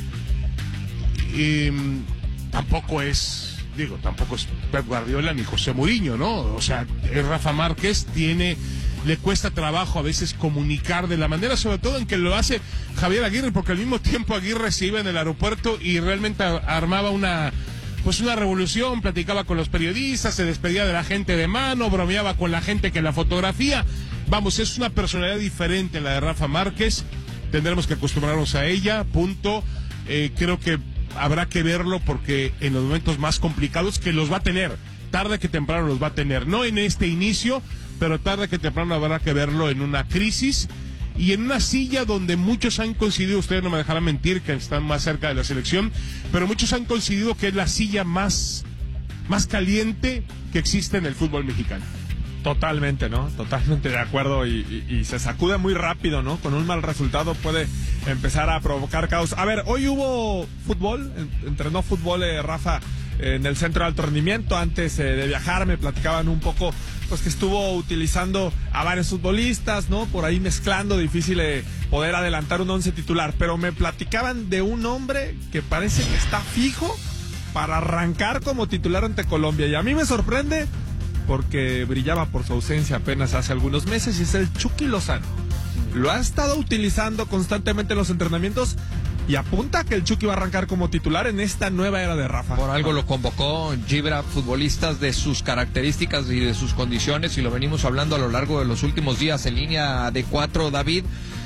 Speaker 3: Y um, tampoco es, digo, tampoco es Pep Guardiola ni José Mourinho, ¿no? O sea, Rafa Márquez tiene... le cuesta trabajo a veces comunicar de la manera, sobre todo en que lo hace Javier Aguirre, porque al mismo tiempo Aguirre se iba en el aeropuerto y realmente armaba una pues una revolución, platicaba con los periodistas, se despedía de la gente de mano, bromeaba con la gente que la fotografía. Vamos, es una personalidad diferente la de Rafa Márquez, tendremos que acostumbrarnos a ella, punto. Eh, creo que habrá que verlo porque en los momentos más complicados, que los va a tener, tarde que temprano los va a tener, no en este inicio, pero tarde que temprano habrá que verlo en una crisis y en una silla donde muchos han coincidido, ustedes no me dejarán mentir que están más cerca de la selección, pero muchos han coincidido que es la silla más, más caliente que existe en el fútbol mexicano.
Speaker 6: Totalmente, ¿no? Totalmente de acuerdo y, y, y se sacude muy rápido, ¿no? Con un mal resultado puede empezar a provocar caos. A ver, hoy hubo fútbol, entrenó fútbol eh, Rafa en el Centro de Alto Rendimiento. Antes eh, de viajar me platicaban un poco pues que estuvo utilizando a varios futbolistas, ¿no? Por ahí mezclando, difícil eh, poder adelantar un once titular, pero me platicaban de un hombre que parece que está fijo para arrancar como titular ante Colombia, y a mí me sorprende porque brillaba por su ausencia apenas hace algunos meses, y es el Chucky Lozano. Lo ha estado utilizando constantemente en los entrenamientos y apunta que el Chucky va a arrancar como titular en esta nueva era de Rafa.
Speaker 4: Por algo lo convocó Gibra, futbolistas de sus características y de sus condiciones, y lo venimos hablando a lo largo de los últimos días en línea de cuatro, David,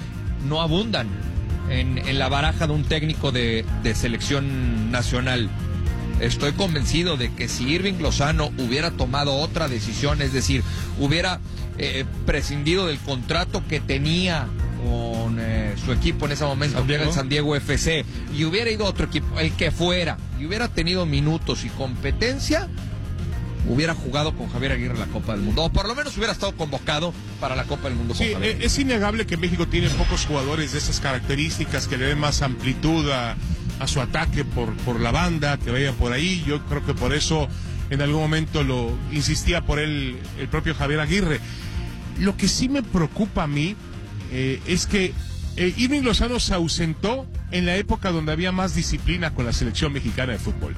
Speaker 4: no abundan en, en la baraja de un técnico de, de selección nacional. Estoy convencido de que si Irving Lozano hubiera tomado otra decisión, es decir, hubiera eh, prescindido del contrato que tenía con eh, su equipo en ese momento, que era el San Diego F C, y hubiera ido a otro equipo, el que fuera, y hubiera tenido minutos y competencia, hubiera jugado con Javier Aguirre la Copa del Mundo, o por lo menos hubiera estado convocado para la Copa del Mundo.
Speaker 3: Sí,
Speaker 4: con
Speaker 3: es innegable que México tiene pocos jugadores de esas características que le den más amplitud a, a su ataque por, por la banda, que vaya por ahí. Yo creo que por eso en algún momento lo insistía por él el propio Javier Aguirre. Lo que sí me preocupa a mí eh, es que eh, Irving Lozano se ausentó en la época donde había más disciplina con la selección mexicana de fútbol.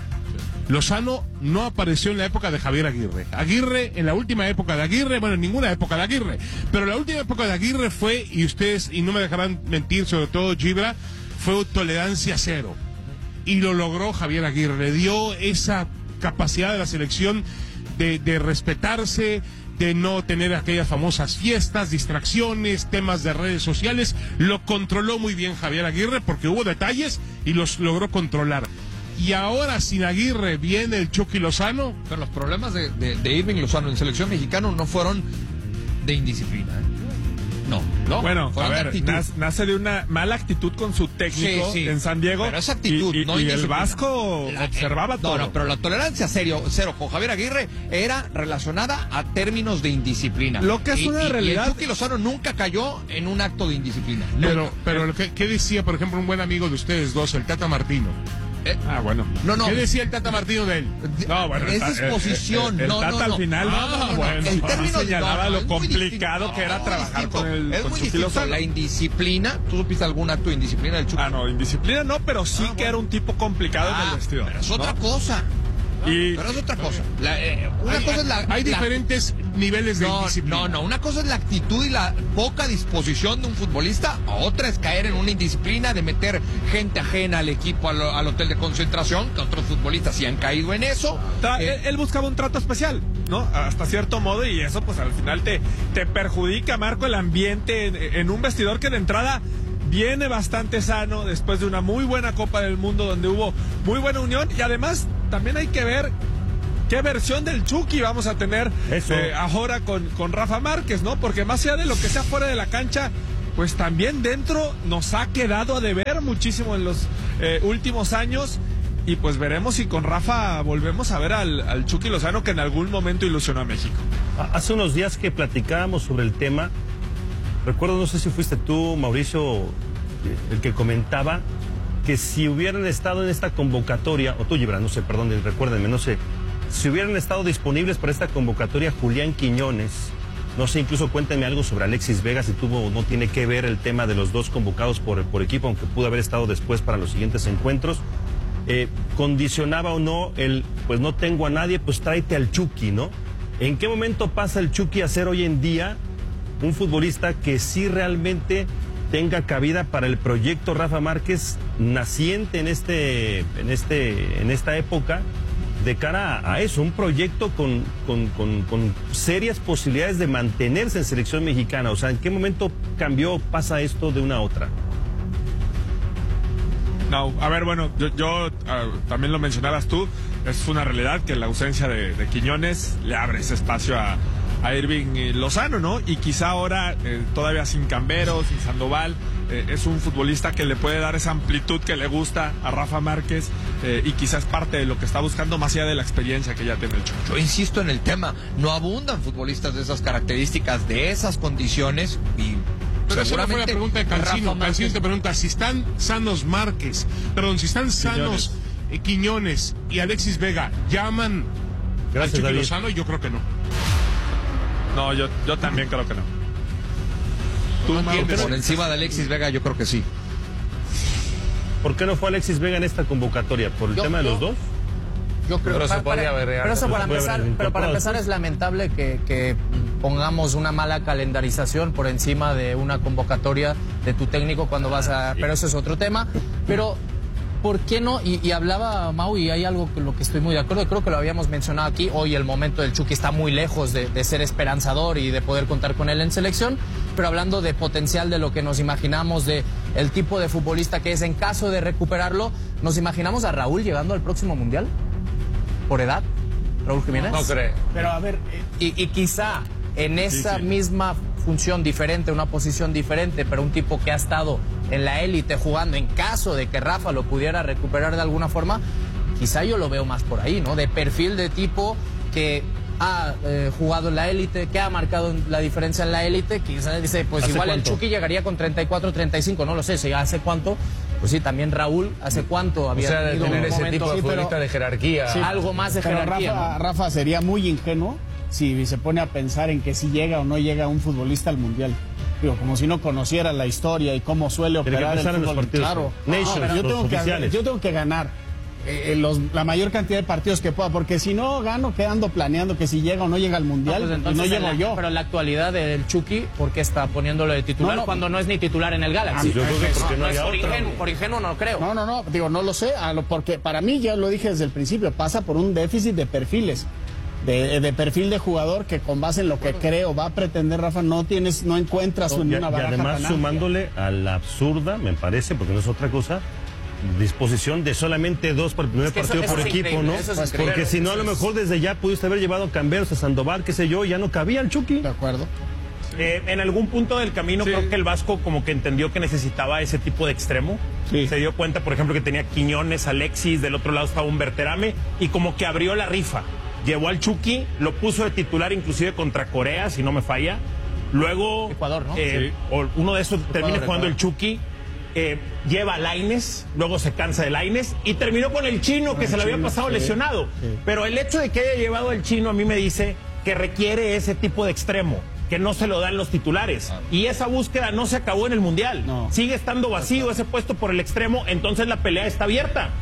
Speaker 3: Lozano no apareció en la época de Javier Aguirre. Aguirre, en la última época de Aguirre, bueno, en ninguna época de Aguirre, pero la última época de Aguirre fue, y ustedes, y no me dejarán mentir, sobre todo Gibra, fue tolerancia cero. Y lo logró Javier Aguirre, le dio esa capacidad de la selección de, de respetarse, de no tener aquellas famosas fiestas, distracciones, temas de redes sociales. Lo controló muy bien Javier Aguirre porque hubo detalles y los logró controlar. Y ahora sin Aguirre viene el Chucky Lozano.
Speaker 4: Pero los problemas de, de, de Irving Lozano en selección mexicana no fueron de indisciplina, ¿eh? No, no.
Speaker 6: Bueno, a ver, nace, nace de una mala actitud con su técnico sí, sí. en San Diego.
Speaker 4: Pero esa actitud,
Speaker 6: y, y,
Speaker 4: no
Speaker 6: y el Vasco la, observaba
Speaker 4: no,
Speaker 6: todo.
Speaker 4: No, pero la tolerancia serio, cero con Javier Aguirre era relacionada a términos de indisciplina.
Speaker 6: Lo que es
Speaker 4: y,
Speaker 6: una
Speaker 4: y,
Speaker 6: realidad.
Speaker 4: Y el Chucky Lozano nunca cayó en un acto de indisciplina.
Speaker 3: Pero, pero ¿qué, ¿qué decía, por ejemplo, un buen amigo de ustedes dos, el Tata Martino?
Speaker 6: Eh, ah, bueno.
Speaker 3: No, no. ¿Qué decía el Tata Martino de él?
Speaker 6: No, bueno.
Speaker 4: Es disposición.
Speaker 6: El, el, el
Speaker 4: no,
Speaker 6: Tata
Speaker 4: no, no.
Speaker 6: al final
Speaker 4: Ah, no, no,
Speaker 6: bueno,
Speaker 4: el término
Speaker 6: señalaba
Speaker 4: no, no,
Speaker 6: lo complicado
Speaker 4: distinto,
Speaker 6: que era
Speaker 4: no,
Speaker 6: trabajar
Speaker 4: distinto.
Speaker 6: con el
Speaker 4: Es
Speaker 6: con
Speaker 4: muy
Speaker 6: Chucky
Speaker 4: distinto.
Speaker 6: Lozano.
Speaker 4: La indisciplina, ¿tú supiste algún acto de indisciplina del Chucky?
Speaker 6: Ah, no, indisciplina no, pero sí ah, que bueno. era un tipo complicado ah, en el vestidor.
Speaker 4: Pero es otra ¿no? cosa.
Speaker 6: Y,
Speaker 4: pero es otra cosa. La, eh, una
Speaker 3: hay,
Speaker 4: cosa es la.
Speaker 3: Hay
Speaker 4: la,
Speaker 3: diferentes niveles de
Speaker 4: no,
Speaker 3: indisciplina.
Speaker 4: No, no, una cosa es la actitud y la poca disposición de un futbolista, otra es caer en una indisciplina de meter gente ajena al equipo, al, al hotel de concentración, que otros futbolistas sí han caído en eso.
Speaker 6: Ta, eh, él buscaba un trato especial, ¿no? Hasta cierto modo, y eso pues al final te, te perjudica, Marco, el ambiente en, en un vestidor que de entrada viene bastante sano después de una muy buena Copa del Mundo donde hubo muy buena unión, y además también hay que ver qué versión del Chucky vamos a tener eh, ahora con, con Rafa Márquez, ¿no? Porque más allá de lo que sea fuera de la cancha, pues también dentro nos ha quedado a deber muchísimo en los eh, últimos años, y pues veremos si con Rafa volvemos a ver al, al Chucky Lozano, que en algún momento ilusionó a México.
Speaker 22: Hace unos días que platicábamos sobre el tema, recuerdo, no sé si fuiste tú, Mauricio, el que comentaba que si hubieran estado en esta convocatoria, o tú, Gibran, no sé, perdón, recuérdenme, no sé, si hubieran estado disponibles para esta convocatoria Julián Quiñones, no sé, incluso cuéntenme algo sobre Alexis Vega, si tuvo o no tiene que ver el tema de los dos convocados por, por equipo, aunque pudo haber estado después para los siguientes encuentros. Eh, condicionaba o no el, pues no tengo a nadie, pues tráete al Chucky, ¿no? ¿En qué momento pasa el Chucky a ser hoy en día un futbolista que sí realmente tenga cabida para el proyecto Rafa Márquez, naciente en este, en este, en esta época, de cara a, a eso, un proyecto con, con, con, con serias posibilidades de mantenerse en selección mexicana? O sea, ¿en qué momento cambió, pasa esto de una a otra?
Speaker 6: No, a ver, bueno, yo, yo uh, también lo mencionabas tú, es una realidad que la ausencia de, de Quiñones le abre ese espacio a, a Irving Lozano, ¿no? Y quizá ahora, eh, todavía sin Cambero, sin Sandoval, eh, es un futbolista que le puede dar esa amplitud que le gusta a Rafa Márquez, eh, y quizás parte de lo que está buscando más allá de la experiencia que ya tiene el Chucky.
Speaker 4: Yo insisto en el tema, no abundan futbolistas de esas características, de esas condiciones, y
Speaker 3: pero esa no fue la pregunta de Cancino. Cancino te pregunta si están sanos Márquez, perdón, si están sanos eh, Quiñones y Alexis Vega, ¿llaman
Speaker 22: Gracias,
Speaker 3: al Chucky
Speaker 22: David.
Speaker 3: Lozano? Yo creo que no.
Speaker 6: No, yo, yo también creo que no.
Speaker 4: ¿Tú, no por encima de Alexis Vega, yo creo que sí.
Speaker 22: ¿Por qué no fue Alexis Vega en esta convocatoria? ¿Por el
Speaker 5: yo,
Speaker 22: tema de
Speaker 5: yo,
Speaker 22: los dos?
Speaker 5: Yo creo
Speaker 24: pero
Speaker 5: que
Speaker 24: se podría haber
Speaker 5: pero eso para empezar, pero para empezar es lamentable que, que pongamos una mala calendarización por encima de una convocatoria de tu técnico cuando vas a, pero eso es otro tema. Pero ¿por qué no? Y, y hablaba Mau, y hay algo con lo que estoy muy de acuerdo, creo que lo habíamos mencionado aquí, hoy el momento del Chucky está muy lejos de, de ser esperanzador y de poder contar con él en selección, pero hablando de potencial, de lo que nos imaginamos, de el tipo de futbolista que es, en caso de recuperarlo, ¿nos imaginamos a Raúl llegando al próximo Mundial? ¿Por edad? ¿Raúl Jiménez?
Speaker 24: No, no creo.
Speaker 23: Pero a ver...
Speaker 5: Eh, y, y quizá en esa sí, sí. misma función diferente, una posición diferente, pero un tipo que ha estado en la élite jugando, en caso de que Rafa lo pudiera recuperar de alguna forma, quizá yo lo veo más por ahí, ¿no? De perfil de tipo que ha eh, jugado en la élite, que ha marcado la diferencia en la élite, quizá dice, pues igual cuánto? El Chucky llegaría con treinta y cuatro, treinta y cinco, no lo sé, si hace cuánto. Pues sí, también Raúl, ¿hace cuánto había
Speaker 24: o sea,
Speaker 5: tenido
Speaker 24: tener
Speaker 5: un
Speaker 24: ese
Speaker 5: momento,
Speaker 24: tipo de
Speaker 5: sí,
Speaker 24: futbolista
Speaker 5: pero,
Speaker 24: de jerarquía?
Speaker 5: Sí, algo más de
Speaker 23: pero
Speaker 5: jerarquía.
Speaker 23: Rafa,
Speaker 5: ¿no?
Speaker 23: Rafa sería muy ingenuo si se pone a pensar en que si llega o no llega un futbolista al Mundial. Digo, como si no conociera la historia y cómo suele operar el fútbol. Los claro,
Speaker 22: Nations,
Speaker 23: no, yo, tengo que, yo tengo que ganar eh, los, la mayor cantidad de partidos que pueda, porque si no gano, quedando planeando que si llega o no llega al Mundial, no, pues entonces, y no llego
Speaker 5: la,
Speaker 23: yo.
Speaker 5: Pero en la actualidad del Chucky, ¿por qué está poniéndolo de titular no, no, cuando no es ni titular en el Galaxy?
Speaker 23: Yo creo que porque no, no, no
Speaker 5: por,
Speaker 23: otra,
Speaker 5: ingenuo, por ingenuo no creo.
Speaker 23: No, no, no, digo, no lo sé, a lo, porque para mí, ya lo dije desde el principio, pasa por un déficit de perfiles. De, de perfil de jugador que con base en lo que creo va a pretender Rafa, no tienes, no encuentras
Speaker 22: no,
Speaker 23: una
Speaker 22: y,
Speaker 23: baraja.
Speaker 22: Y además sumándole a la absurda, me parece, porque no es otra cosa, disposición de solamente dos para el primer es que partido eso, por eso equipo, ¿no? Pues porque si no, a lo mejor desde ya pudiste haber llevado a Camberos, a Sandoval, qué sé yo, ya no cabía el Chucky.
Speaker 23: De acuerdo.
Speaker 2: Eh, en algún punto del camino sí. creo que el Vasco como que entendió que necesitaba ese tipo de extremo. Sí. Se dio cuenta, por ejemplo, que tenía Quiñones, Alexis, del otro lado estaba un Berterame, y como que abrió la rifa. Llevó al Chucky, lo puso de titular inclusive contra Corea, si no me falla. Luego,
Speaker 5: Ecuador, ¿no?
Speaker 2: eh, sí. uno de esos Ecuador, termina jugando Ecuador. El Chucky, eh, lleva a Lainez, luego se cansa de Lainez y terminó con el Chino, que el se le había pasado sí. lesionado. Sí. Pero el hecho de que haya llevado al Chino a mí me dice que requiere ese tipo de extremo, que no se lo dan los titulares. Ah. Y esa búsqueda no se acabó en el Mundial. No. Sigue estando vacío ese puesto por el extremo, entonces la pelea está abierta.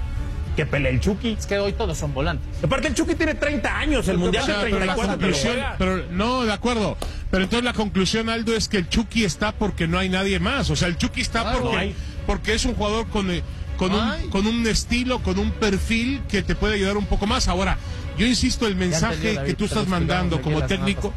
Speaker 2: que pelee el Chucky.
Speaker 5: Es que hoy todos son volantes.
Speaker 2: Aparte el Chucky tiene treinta años, el Mundial de treinta y cuatro.
Speaker 3: Pero, pero no, de acuerdo. Pero entonces la conclusión, Aldo, es que el Chucky está porque no hay nadie más. O sea, el Chucky está
Speaker 2: Claro,
Speaker 3: porque,
Speaker 2: hay.
Speaker 3: porque es un jugador con, eh, con, un, con un estilo, con un perfil que te puede ayudar un poco más. Ahora, yo insisto, el mensaje
Speaker 5: entendí, David,
Speaker 3: que tú
Speaker 5: te lo
Speaker 3: estás mandando
Speaker 5: explicamos
Speaker 3: como
Speaker 5: aquí la semana
Speaker 3: técnico...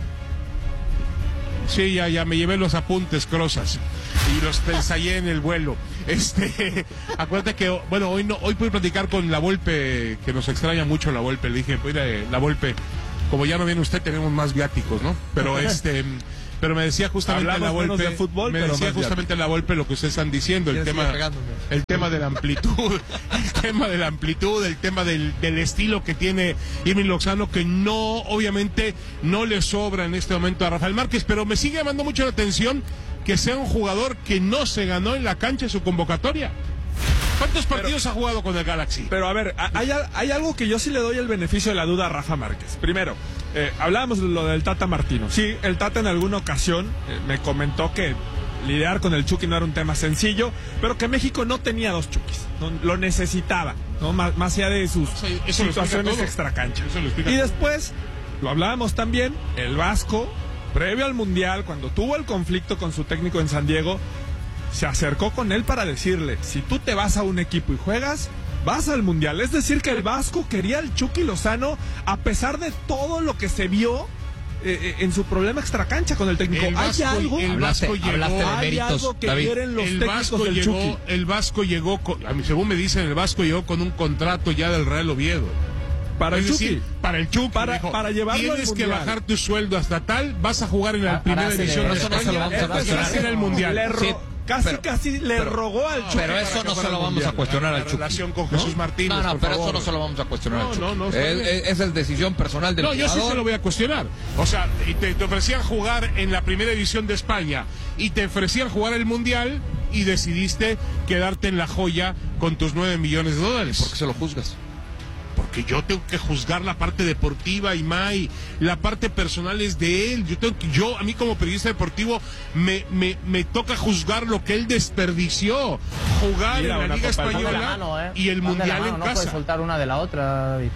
Speaker 3: Sí, ya, ya me llevé los apuntes, Crozas, y los ensayé en el vuelo. Este, acuérdate que, bueno, hoy no, hoy pude platicar con la Volpe, que nos extraña mucho la Volpe. Le dije, mire, la Volpe, como ya no viene usted, tenemos más viáticos, ¿no? Pero este, pero me decía justamente
Speaker 6: Hablamos
Speaker 3: la Volpe,
Speaker 6: menos de fútbol,
Speaker 3: me
Speaker 6: pero
Speaker 3: decía
Speaker 6: más
Speaker 3: justamente la Volpe lo que ustedes están diciendo, el tema, el tema de la amplitud, el tema de la amplitud, el tema del, del estilo que tiene Irving Lozano, que no, obviamente, no le sobra en este momento a Rafael Márquez, pero me sigue llamando mucho la atención que sea un jugador que no se ganó en la cancha su convocatoria. ¿Cuántos partidos
Speaker 6: pero,
Speaker 3: ha jugado con el Galaxy?
Speaker 6: Pero a ver, hay, hay algo que yo sí le doy el beneficio de la duda a Rafa Márquez. Primero, eh, hablábamos de lo del Tata Martino. Sí, el Tata en alguna ocasión eh, me comentó que lidiar con el Chucky no era un tema sencillo, pero que México no tenía dos Chuckys, no, lo necesitaba, ¿no? Más, más allá de sus
Speaker 3: Eso, eso
Speaker 6: situaciones extracancha. Y después, lo hablábamos también, el Vasco, previo al Mundial, cuando tuvo el conflicto con su técnico en San Diego, se acercó con él para decirle, si tú te vas a un equipo y juegas, vas al Mundial. Es decir, que el Vasco quería al Chucky Lozano a pesar de todo lo que se vio eh, en su problema extracancha con el técnico.
Speaker 3: El Vasco,
Speaker 6: ¿Hay algo?
Speaker 3: el Vasco
Speaker 4: Hablaste-
Speaker 3: llegó,
Speaker 4: hablaste de
Speaker 6: ¿Hay
Speaker 4: méritos,
Speaker 6: algo que
Speaker 4: David.
Speaker 6: quieren los
Speaker 3: el
Speaker 6: técnicos
Speaker 3: Vasco
Speaker 6: del
Speaker 3: llegó,
Speaker 6: Chucky?
Speaker 3: el Vasco llegó, con- a mí, según me dicen, el Vasco llegó con un contrato ya del Real Oviedo.
Speaker 6: Para el
Speaker 3: Es decir,
Speaker 6: Chucky.
Speaker 3: para el Chucky,
Speaker 6: Para-
Speaker 3: dijo,
Speaker 6: para llevarlo al
Speaker 3: tienes que
Speaker 6: Mundial.
Speaker 3: bajar tu sueldo hasta tal, vas a jugar en la
Speaker 5: Ah,
Speaker 3: primera
Speaker 5: para
Speaker 3: división de
Speaker 5: hacer-
Speaker 4: eso no se lo vamos a
Speaker 3: España,
Speaker 4: cuestionar.
Speaker 3: para hacer el Mundial.
Speaker 6: Le ro-
Speaker 4: Sí,
Speaker 6: casi,
Speaker 4: pero-
Speaker 6: casi le
Speaker 4: pero-
Speaker 6: rogó al Chucky.
Speaker 4: Pero
Speaker 6: para
Speaker 4: eso
Speaker 6: que
Speaker 4: no
Speaker 6: fuera
Speaker 4: se lo
Speaker 6: al
Speaker 4: vamos a
Speaker 6: Mundial.
Speaker 4: cuestionar
Speaker 3: La
Speaker 4: al Chucky.
Speaker 3: relación con
Speaker 4: ¿No?
Speaker 3: Jesús Martínez,
Speaker 4: No, no,
Speaker 3: por
Speaker 4: pero
Speaker 3: favor.
Speaker 4: eso no se lo vamos a cuestionar
Speaker 3: No,
Speaker 4: al Chucky.
Speaker 3: no, no, está
Speaker 4: es,
Speaker 3: bien.
Speaker 4: es- esa es decisión personal del
Speaker 3: No, yo sí
Speaker 4: jugador.
Speaker 3: se lo voy a cuestionar. O sea, y te, te ofrecían jugar en la primera división de España y te ofrecían jugar el Mundial y decidiste quedarte en la joya con tus nueve millones de dólares.
Speaker 4: ¿Por qué se lo juzgas?
Speaker 3: Porque yo tengo que juzgar la parte deportiva, Imai, la parte personal es de él. Yo tengo que, yo, a mí como periodista deportivo, me, me, me toca juzgar lo que él desperdició. Jugar
Speaker 6: Mira,
Speaker 3: en la
Speaker 6: una
Speaker 3: Liga
Speaker 6: Copa del
Speaker 3: Española
Speaker 5: Van de la mano, ¿eh?
Speaker 3: y el
Speaker 5: Van de la
Speaker 3: Mundial
Speaker 5: mano,
Speaker 3: en
Speaker 5: no
Speaker 3: casa.
Speaker 5: puedes soltar una de la otra, David.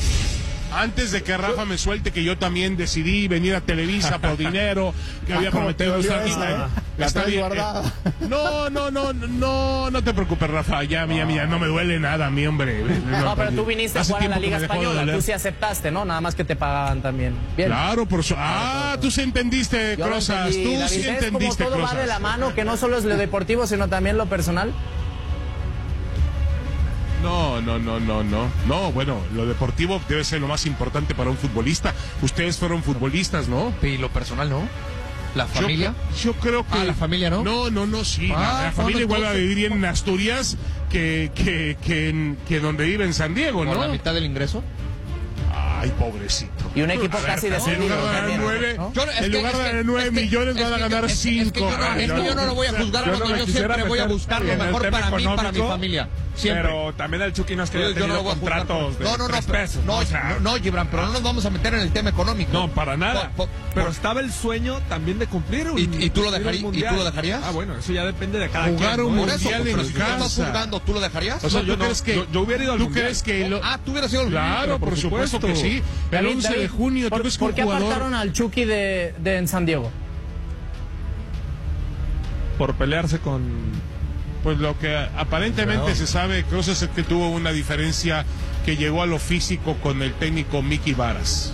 Speaker 3: Antes de que Rafa me suelte que yo también decidí venir a Televisa por dinero, que había
Speaker 23: ¿Cómo
Speaker 3: prometido
Speaker 23: te
Speaker 3: estar
Speaker 23: dolió esa,
Speaker 3: bien.
Speaker 23: eh? La
Speaker 3: Está
Speaker 23: traes
Speaker 3: bien,
Speaker 23: guardada.
Speaker 3: eh, No, no, no, no, no te preocupes, Rafa. Ya, ya, ya, no me duele nada a mí, hombre.
Speaker 5: No, pero tú viniste a
Speaker 3: Hace
Speaker 5: jugar a la
Speaker 3: tiempo que
Speaker 5: Liga
Speaker 3: me dejó de
Speaker 5: Española,
Speaker 3: doler.
Speaker 5: tú sí aceptaste, ¿no? Nada más que te pagaban también. Bien.
Speaker 3: Claro, por su... Ah, tú sí entendiste,
Speaker 5: Yo lo
Speaker 3: Crozas.
Speaker 5: entendí,
Speaker 3: Tú
Speaker 5: David.
Speaker 3: sí
Speaker 5: ¿Ves cómo
Speaker 3: entendiste,
Speaker 5: todo va
Speaker 3: Crozas.
Speaker 5: de la mano, que no solo es lo deportivo, sino también lo personal?
Speaker 3: No, no, no, no, no. No, bueno, lo deportivo debe ser lo más importante para un futbolista. Ustedes fueron futbolistas, ¿no?
Speaker 4: ¿Y lo personal no? ¿La familia?
Speaker 3: Yo, yo creo que...
Speaker 4: Ah, ¿la familia no?
Speaker 3: No, no, no, sí.
Speaker 4: Ah,
Speaker 3: la, la
Speaker 4: bueno,
Speaker 3: familia igual va a
Speaker 4: entonces-
Speaker 3: vivir en Asturias que, que, que, en- que donde vive en San Diego,
Speaker 4: ¿Por
Speaker 3: ¿no?
Speaker 4: la mitad del ingreso?
Speaker 3: Ay, pobrecito.
Speaker 5: Y un equipo
Speaker 3: A ver,
Speaker 5: casi
Speaker 3: en
Speaker 5: descendido
Speaker 3: lugar de ganar
Speaker 5: también,
Speaker 3: nueve,
Speaker 5: ¿no?
Speaker 4: Yo- es
Speaker 3: en
Speaker 4: que-
Speaker 3: lugar
Speaker 4: es
Speaker 3: de
Speaker 4: que-
Speaker 3: ganar nueve
Speaker 4: es que-
Speaker 3: millones
Speaker 4: es
Speaker 3: van a
Speaker 4: que-
Speaker 3: ganar
Speaker 4: es- es que
Speaker 3: cinco.
Speaker 4: yo no-
Speaker 3: Ay,
Speaker 4: es que yo no lo voy a juzgar
Speaker 6: Yo no
Speaker 4: cuando
Speaker 6: me
Speaker 4: yo
Speaker 6: quisiera
Speaker 4: siempre voy a
Speaker 6: meter
Speaker 4: buscar lo
Speaker 6: en el
Speaker 4: mejor
Speaker 6: tema
Speaker 4: para mí, para mi
Speaker 6: económico,
Speaker 4: familia. Siempre.
Speaker 6: Pero también el Chucky no es que haya
Speaker 4: Yo no
Speaker 6: tenido
Speaker 4: lo voy a juzgar.
Speaker 6: contratos de
Speaker 4: No, no, no,
Speaker 6: tres
Speaker 4: pero-
Speaker 6: pesos.
Speaker 4: no,
Speaker 6: o sea,
Speaker 4: no, no, Gibran, pero no nos vamos a meter en el tema económico.
Speaker 6: No, para nada.
Speaker 4: Por- por-
Speaker 6: pero
Speaker 4: por-
Speaker 6: estaba el sueño también de cumplir un
Speaker 4: ¿Y- y tú lo
Speaker 6: cumplir
Speaker 4: dejarí-
Speaker 6: un
Speaker 4: y tú
Speaker 6: mundial.
Speaker 4: lo dejarías?
Speaker 6: Ah, bueno, eso ya depende de cada
Speaker 3: Jugar
Speaker 6: quien.
Speaker 3: un
Speaker 6: ¿no?
Speaker 4: Por eso,
Speaker 3: mundial
Speaker 4: pero
Speaker 3: en
Speaker 4: si tú estás
Speaker 3: casa.
Speaker 4: juzgando, ¿tú lo dejarías?
Speaker 3: O sea,
Speaker 6: No,
Speaker 3: ¿tú
Speaker 6: yo no,
Speaker 3: crees que
Speaker 6: yo- yo hubiera ido al
Speaker 3: ¿Tú
Speaker 6: mundial.
Speaker 3: crees que lo-
Speaker 4: Ah, tú hubieras sido el
Speaker 3: Claro, por,
Speaker 6: por
Speaker 3: supuesto,
Speaker 6: supuesto.
Speaker 3: que sí. El
Speaker 5: David,
Speaker 3: once de
Speaker 5: David,
Speaker 3: junio, ¿tú
Speaker 5: ¿por,
Speaker 3: crees que
Speaker 5: ¿por
Speaker 3: un
Speaker 5: qué
Speaker 3: jugador...
Speaker 5: apartaron al Chucky de, de en San Diego?
Speaker 6: Por pelearse con...
Speaker 3: Pues lo que aparentemente se sabe, Crozas, es que tuvo una diferencia que llegó a lo físico con el técnico Miki Varas.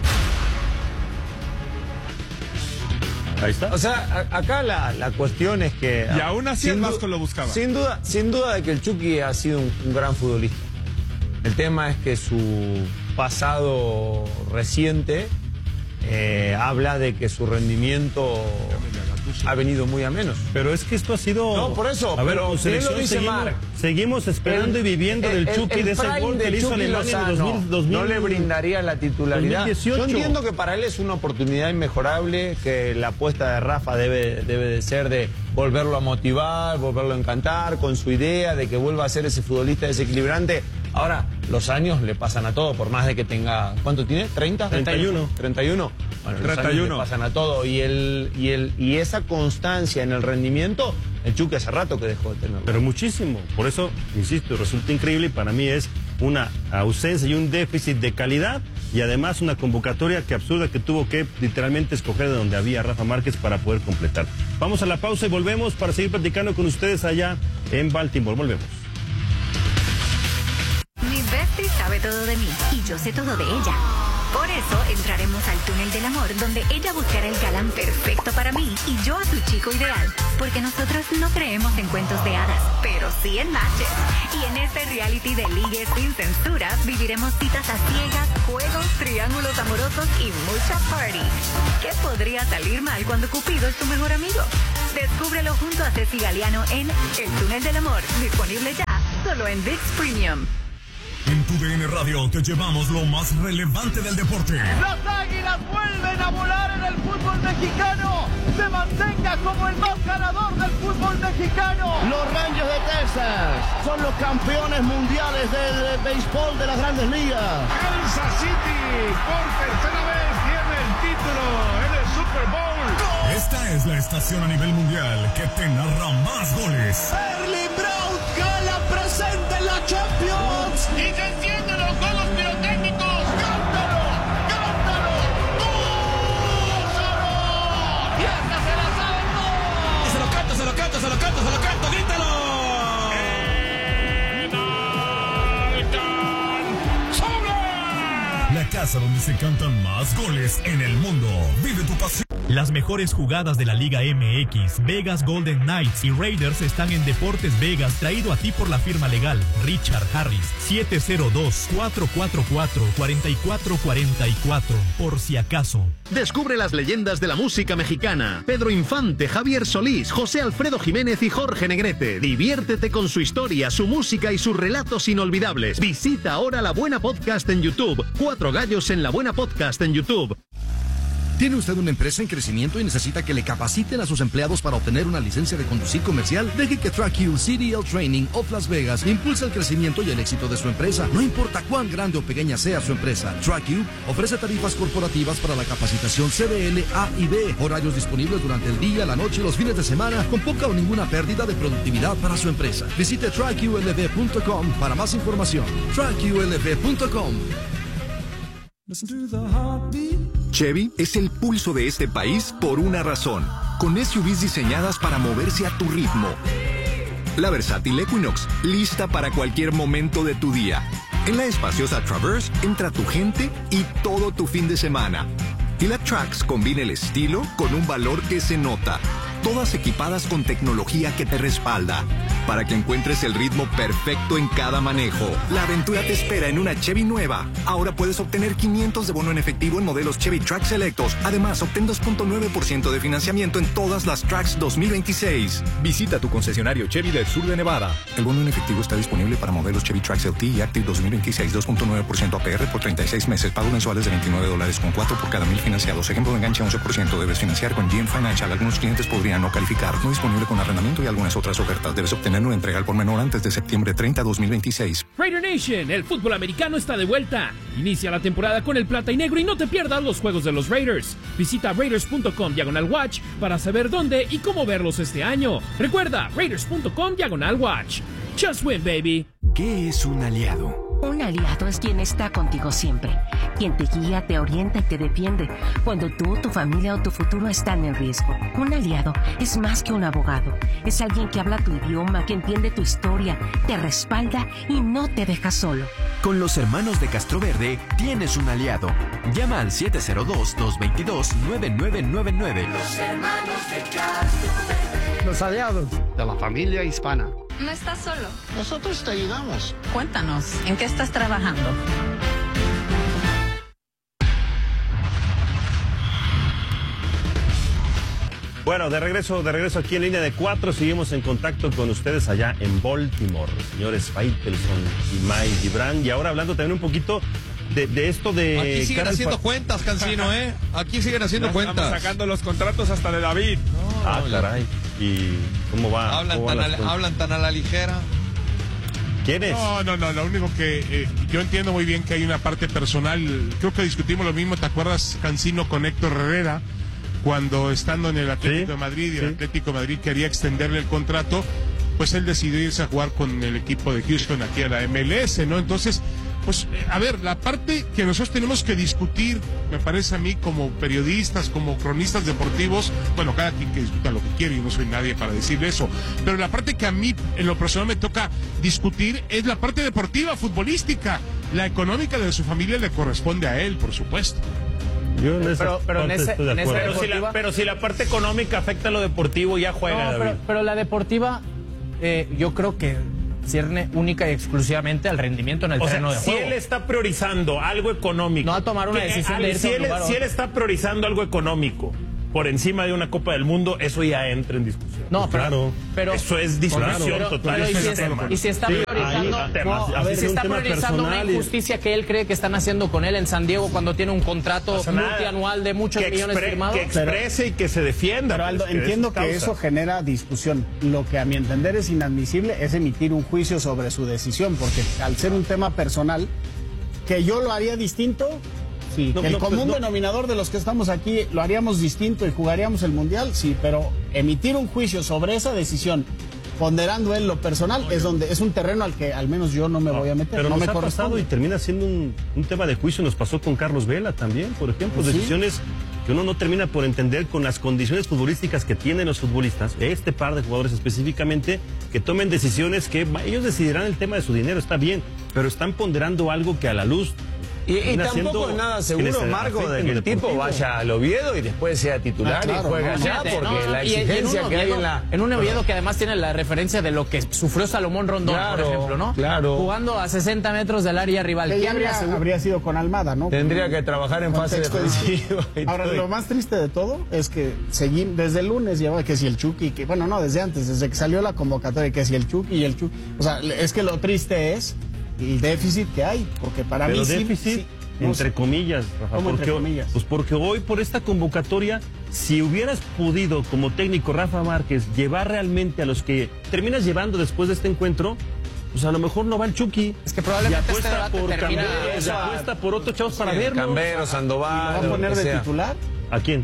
Speaker 2: Ahí está.
Speaker 7: O sea, a- acá la, la cuestión es que...
Speaker 6: Y aún así el
Speaker 7: sin du-
Speaker 6: Vasco lo buscaba.
Speaker 7: Sin duda, sin duda de que el Chucky ha sido un, un gran futbolista. El tema es que su pasado reciente eh, habla de que su rendimiento ha venido muy a menos.
Speaker 2: Pero es que esto ha sido...
Speaker 7: No, por eso,
Speaker 2: A ver,
Speaker 7: pero
Speaker 2: con
Speaker 7: bien lo
Speaker 2: selección
Speaker 7: dice
Speaker 2: seguimos,
Speaker 7: Marc.
Speaker 2: seguimos esperando
Speaker 7: El-
Speaker 2: y viviendo
Speaker 7: el-
Speaker 2: del
Speaker 7: el-
Speaker 2: Chucky,
Speaker 7: el
Speaker 2: de ese
Speaker 7: prime
Speaker 2: gol que
Speaker 7: de
Speaker 2: le hizo
Speaker 7: Chucky
Speaker 2: Alemania en el
Speaker 7: Lozano
Speaker 2: dos mil, dos mil,
Speaker 7: no le brindaría la titularidad.
Speaker 2: dos mil dieciocho.
Speaker 7: Yo entiendo que para él es una oportunidad inmejorable, que la apuesta de Rafa debe, debe de ser de volverlo a motivar, volverlo a encantar con su idea de que vuelva a ser ese futbolista desequilibrante. Ahora, los años le pasan a todo, por más de que tenga... ¿Cuánto tiene? ¿treinta?
Speaker 2: treinta y uno.
Speaker 7: treinta y uno. Bueno, los
Speaker 6: treinta y
Speaker 7: años
Speaker 6: uno.
Speaker 7: le pasan a todo. Y, el, y, el, y esa constancia en el rendimiento, el Chucky hace rato que dejó de tenerlo.
Speaker 2: Pero muchísimo. Por eso, insisto, resulta increíble y para mí es
Speaker 22: una ausencia y un déficit de calidad, y además una convocatoria que absurda que tuvo que literalmente escoger de donde había Rafa Márquez para poder completar. Vamos a la pausa y volvemos para seguir platicando con ustedes allá en Baltimore. Volvemos.
Speaker 10: Mi bestie sabe todo de mí y yo sé todo de ella. Por eso entraremos al túnel del amor, donde ella buscará el galán perfecto para mí y yo a su chico ideal. Porque nosotros no creemos en cuentos de hadas, pero sí en matches. Y en este reality de ligues sin censura, viviremos citas a ciegas, juegos, triángulos amorosos y mucha party. ¿Qué podría salir mal cuando Cupido es tu mejor amigo? Descúbrelo junto a Ceci Galeano en El Túnel del Amor, disponible ya, solo en ViX Premium.
Speaker 8: En tu D N Radio te llevamos lo más relevante del deporte.
Speaker 11: Las Águilas vuelven a volar en el fútbol mexicano. Se mantenga como el más ganador del fútbol mexicano.
Speaker 18: Los Rangers de Texas son los campeones mundiales del béisbol de las Grandes Ligas.
Speaker 11: Kansas City por tercera vez tiene el título en el Super Bowl.
Speaker 8: Esta es la estación a nivel mundial que te narra más goles.
Speaker 11: Erling Braut Gala presente en la Champions. Y se encienden los juegos pirotécnicos. ¡Cántalo! ¡Cántalo! ¡Gózalo! ¡Y hasta se la saben todos!
Speaker 13: Se lo canto, se lo canto, se lo canto, se lo canto, grítalo.
Speaker 8: La casa donde se cantan más goles en el mundo. Vive tu pasión.
Speaker 14: Las mejores jugadas de la Liga M X, Vegas Golden Knights y Raiders están en Deportes Vegas, traído a ti por la firma legal Richard Harris. siete cero dos, cuatro cuatro cuatro, cuatro cuatro cuatro cuatro, por si acaso.
Speaker 25: Descubre las leyendas de la música mexicana. Pedro Infante, Javier Solís, José Alfredo Jiménez y Jorge Negrete. Diviértete con su historia, su música y sus relatos inolvidables. Visita ahora La Buena Podcast en YouTube. Cuatro gallos en La Buena Podcast en YouTube.
Speaker 26: ¿Tiene usted una empresa en crecimiento y necesita que le capaciten a sus empleados para obtener una licencia de conducir comercial? Deje que TrackU C D L Training of Las Vegas impulse el crecimiento y el éxito de su empresa. No importa cuán grande o pequeña sea su empresa, TrackU ofrece tarifas corporativas para la capacitación C D L A y B. Horarios disponibles durante el día, la noche y los fines de semana, con poca o ninguna pérdida de productividad para su empresa. Visite track U L V punto com para más información. track U L V punto com.
Speaker 27: Chevy es el pulso de este país por una razón, con S U Vs diseñadas para moverse a tu ritmo. La versátil Equinox, lista para cualquier momento de tu día. En la espaciosa Traverse entra tu gente y todo tu fin de semana. Y la Trax combina el estilo con un valor que se nota. Todas equipadas con tecnología que te respalda, para que encuentres el ritmo perfecto en cada manejo. La aventura te espera en una Chevy nueva. Ahora puedes obtener quinientos de bono en efectivo en modelos Chevy Trax selectos. Además, obtén dos punto nueve por ciento de financiamiento en todas las Trax dos mil veintiséis. Visita tu concesionario Chevy del sur de Nevada. El bono en efectivo está disponible para modelos Chevy Trax L T y Active dos mil veintiséis, dos punto nueve por ciento A P R por treinta y seis meses. Pagos mensuales de veintinueve dólares con cuatro por cada mil financiados. Ejemplo de enganche once por ciento. Debes financiar con G M Financial. Algunos clientes podrían no calificar. No disponible con arrendamiento y algunas otras ofertas. Debes obtener una entrega al por menor antes de septiembre treinta, dos mil veintiséis.
Speaker 16: Raider Nation, el fútbol americano está de vuelta. Inicia la temporada con el plata y negro y no te pierdas los juegos de los Raiders. Visita raiders punto com diagonal watch para saber dónde y cómo verlos este año. Recuerda, raiders punto com diagonal watch. Just win, baby.
Speaker 8: ¿Qué es un aliado?
Speaker 28: Un aliado es quien está contigo siempre, quien te guía, te orienta y te defiende cuando tú, tu familia o tu futuro están en riesgo. Un aliado es más que un abogado, es alguien que habla tu idioma, que entiende tu historia, te respalda y no te deja solo.
Speaker 8: Con los hermanos de Castroverde tienes un aliado. Llama al siete cero dos, dos dos dos, nueve nueve nueve nueve.
Speaker 11: Los hermanos de Castroverde.
Speaker 29: Los aliados de la familia hispana.
Speaker 30: No estás solo.
Speaker 29: Nosotros te ayudamos.
Speaker 30: Cuéntanos, ¿en qué estás trabajando?
Speaker 22: Bueno, de regreso, de regreso aquí en Línea de Cuatro, seguimos en contacto con ustedes allá en Baltimore, señores Faitelson y Mike Gibran, y ahora hablando también un poquito de, de esto de...
Speaker 4: Aquí siguen
Speaker 22: Carlos
Speaker 4: haciendo
Speaker 22: Fa...
Speaker 4: cuentas, Cancino, ¿eh? Aquí siguen haciendo
Speaker 6: ya
Speaker 4: cuentas.
Speaker 6: Estamos sacando los contratos hasta de David.
Speaker 22: No, ah, caray. ¿Y cómo va?
Speaker 4: Hablan,
Speaker 22: ¿Cómo
Speaker 4: tan,
Speaker 22: van
Speaker 4: a, hablan tan a la ligera.
Speaker 22: ¿Quién es?
Speaker 3: No, no, no, lo único que eh, yo entiendo muy bien que hay una parte personal, creo que discutimos lo mismo, ¿te acuerdas, Cancino, con Héctor Herrera? Cuando estando en el Atlético ¿Sí? de Madrid y el sí. Atlético de Madrid quería extenderle el contrato, pues él decidió irse a jugar con el equipo de Houston aquí a la M L S, ¿no? Entonces, pues, a ver, la parte que nosotros tenemos que discutir, me parece a mí, como periodistas, como cronistas deportivos, bueno, cada quien que discuta lo que quiere y no soy nadie para decirle eso, pero la parte que a mí, en lo personal, me toca discutir es la parte deportiva, futbolística. La económica de su familia le corresponde a él, por supuesto.
Speaker 2: Yo en esa
Speaker 5: pero, pero en ese,
Speaker 2: estoy de
Speaker 5: en esa
Speaker 2: acuerdo.
Speaker 5: deportiva,
Speaker 2: Pero si, la, pero si la parte económica afecta a lo deportivo, ya juega,
Speaker 5: no,
Speaker 2: David.
Speaker 5: pero, pero la deportiva, eh, yo creo que cierne única y exclusivamente al rendimiento en el
Speaker 2: O
Speaker 5: terreno
Speaker 2: sea,
Speaker 5: de
Speaker 2: si
Speaker 5: juego.
Speaker 2: él está priorizando algo económico.
Speaker 5: No a tomar una
Speaker 2: que,
Speaker 5: decisión
Speaker 2: eh,
Speaker 5: de irse
Speaker 2: si
Speaker 5: a un
Speaker 2: él,
Speaker 5: lugar o
Speaker 2: si él
Speaker 5: otro.
Speaker 2: está priorizando algo económico por encima de una Copa del Mundo, eso ya entra en discusión.
Speaker 5: No, pero,
Speaker 2: claro.
Speaker 5: pero
Speaker 2: eso es discusión
Speaker 5: pero,
Speaker 2: total.
Speaker 5: Pero, y, si es, y si está
Speaker 2: Sí,
Speaker 5: priorizando,
Speaker 2: ahí, temas,
Speaker 5: no,
Speaker 2: a ver,
Speaker 5: si
Speaker 2: es un
Speaker 5: está
Speaker 2: tema
Speaker 5: priorizando una
Speaker 2: personal y-
Speaker 5: injusticia que él cree que están haciendo con él en San Diego cuando tiene un contrato
Speaker 2: pasa nada.
Speaker 5: multianual de muchos
Speaker 2: Que
Speaker 5: millones
Speaker 2: expre-
Speaker 5: firmados.
Speaker 2: que exprese y que se defienda.
Speaker 1: Pero Aldo,
Speaker 2: pues, que
Speaker 1: entiendo
Speaker 2: es
Speaker 1: que
Speaker 2: causa.
Speaker 1: eso genera discusión. Lo que a mi entender es inadmisible es emitir un juicio sobre su decisión, porque al ser un tema personal, que yo lo haría distinto, sí,
Speaker 2: No,
Speaker 1: que el
Speaker 2: no,
Speaker 1: común
Speaker 2: pues, no.
Speaker 1: denominador de los que estamos aquí lo haríamos distinto y jugaríamos el Mundial, sí, pero emitir un juicio sobre esa decisión, ponderando él lo personal, es donde es un terreno al que al menos yo no me voy a meter,
Speaker 22: Pero
Speaker 1: no
Speaker 22: nos
Speaker 1: me
Speaker 22: ha pasado
Speaker 1: corresponde.
Speaker 22: y termina siendo un, un tema de juicio. Nos pasó con Carlos Vela también, por ejemplo.
Speaker 1: ¿Sí?
Speaker 22: Decisiones que uno no termina por entender con las condiciones futbolísticas que tienen los futbolistas, este par de jugadores específicamente, que tomen decisiones que ellos decidirán el tema de su dinero, está bien, pero están ponderando algo que a la luz...
Speaker 7: Y, y
Speaker 22: termina
Speaker 7: tampoco
Speaker 22: siendo
Speaker 7: es nada
Speaker 22: que
Speaker 7: seguro,
Speaker 22: les
Speaker 7: Marco,
Speaker 22: afecta
Speaker 7: de
Speaker 22: en
Speaker 7: que
Speaker 22: lo
Speaker 7: el tipo
Speaker 22: deportivo.
Speaker 7: vaya al Oviedo y después sea titular
Speaker 1: Ah, claro,
Speaker 7: y juegue
Speaker 1: no,
Speaker 7: allá,
Speaker 5: Fíjate,
Speaker 7: porque
Speaker 5: ¿no?
Speaker 7: la
Speaker 5: Y- y en un
Speaker 7: exigencia que hay
Speaker 5: Oviedo-
Speaker 7: en la...
Speaker 5: En un Oviedo que además tiene la referencia de lo que sufrió Salomón Rondón,
Speaker 7: Claro,
Speaker 5: por ejemplo, ¿no?
Speaker 7: claro.
Speaker 5: Jugando a sesenta metros del área rival.
Speaker 1: Que
Speaker 5: ¿Qué
Speaker 1: ya habría,
Speaker 5: habría seguro?
Speaker 1: habría sido con Almada, ¿no?
Speaker 7: Tendría que trabajar en fase
Speaker 1: Contexto
Speaker 7: defensiva. y
Speaker 1: Ahora,
Speaker 7: todo.
Speaker 1: lo más triste de todo es que seguimos, desde el lunes llevaba que si el Chucky, que bueno, no, desde antes, desde que salió la convocatoria, que si el Chucky y el Chucky. O sea, es que lo triste es el déficit que hay, porque para
Speaker 22: Pero
Speaker 1: mí sí-
Speaker 22: déficit,
Speaker 1: sí, no
Speaker 22: entre
Speaker 1: sé.
Speaker 22: comillas, Rafa,
Speaker 1: ¿Cómo entre
Speaker 22: porque,
Speaker 1: comillas?
Speaker 22: Pues porque hoy por esta convocatoria, si hubieras podido como técnico Rafa Márquez llevar realmente a los que terminas llevando después de este encuentro, pues a lo mejor no va el Chucky.
Speaker 5: Es que probablemente
Speaker 22: y apuesta
Speaker 5: este debate
Speaker 22: por
Speaker 5: termina-
Speaker 22: Camberos, y
Speaker 7: eso-
Speaker 22: apuesta por otros chavos para
Speaker 7: Sí,
Speaker 22: verlos.
Speaker 7: Cambero,
Speaker 1: ¿Lo
Speaker 7: Sandoval,
Speaker 1: va a
Speaker 7: lo
Speaker 1: poner
Speaker 7: que
Speaker 1: de
Speaker 7: sea.
Speaker 1: titular?
Speaker 22: ¿A quién?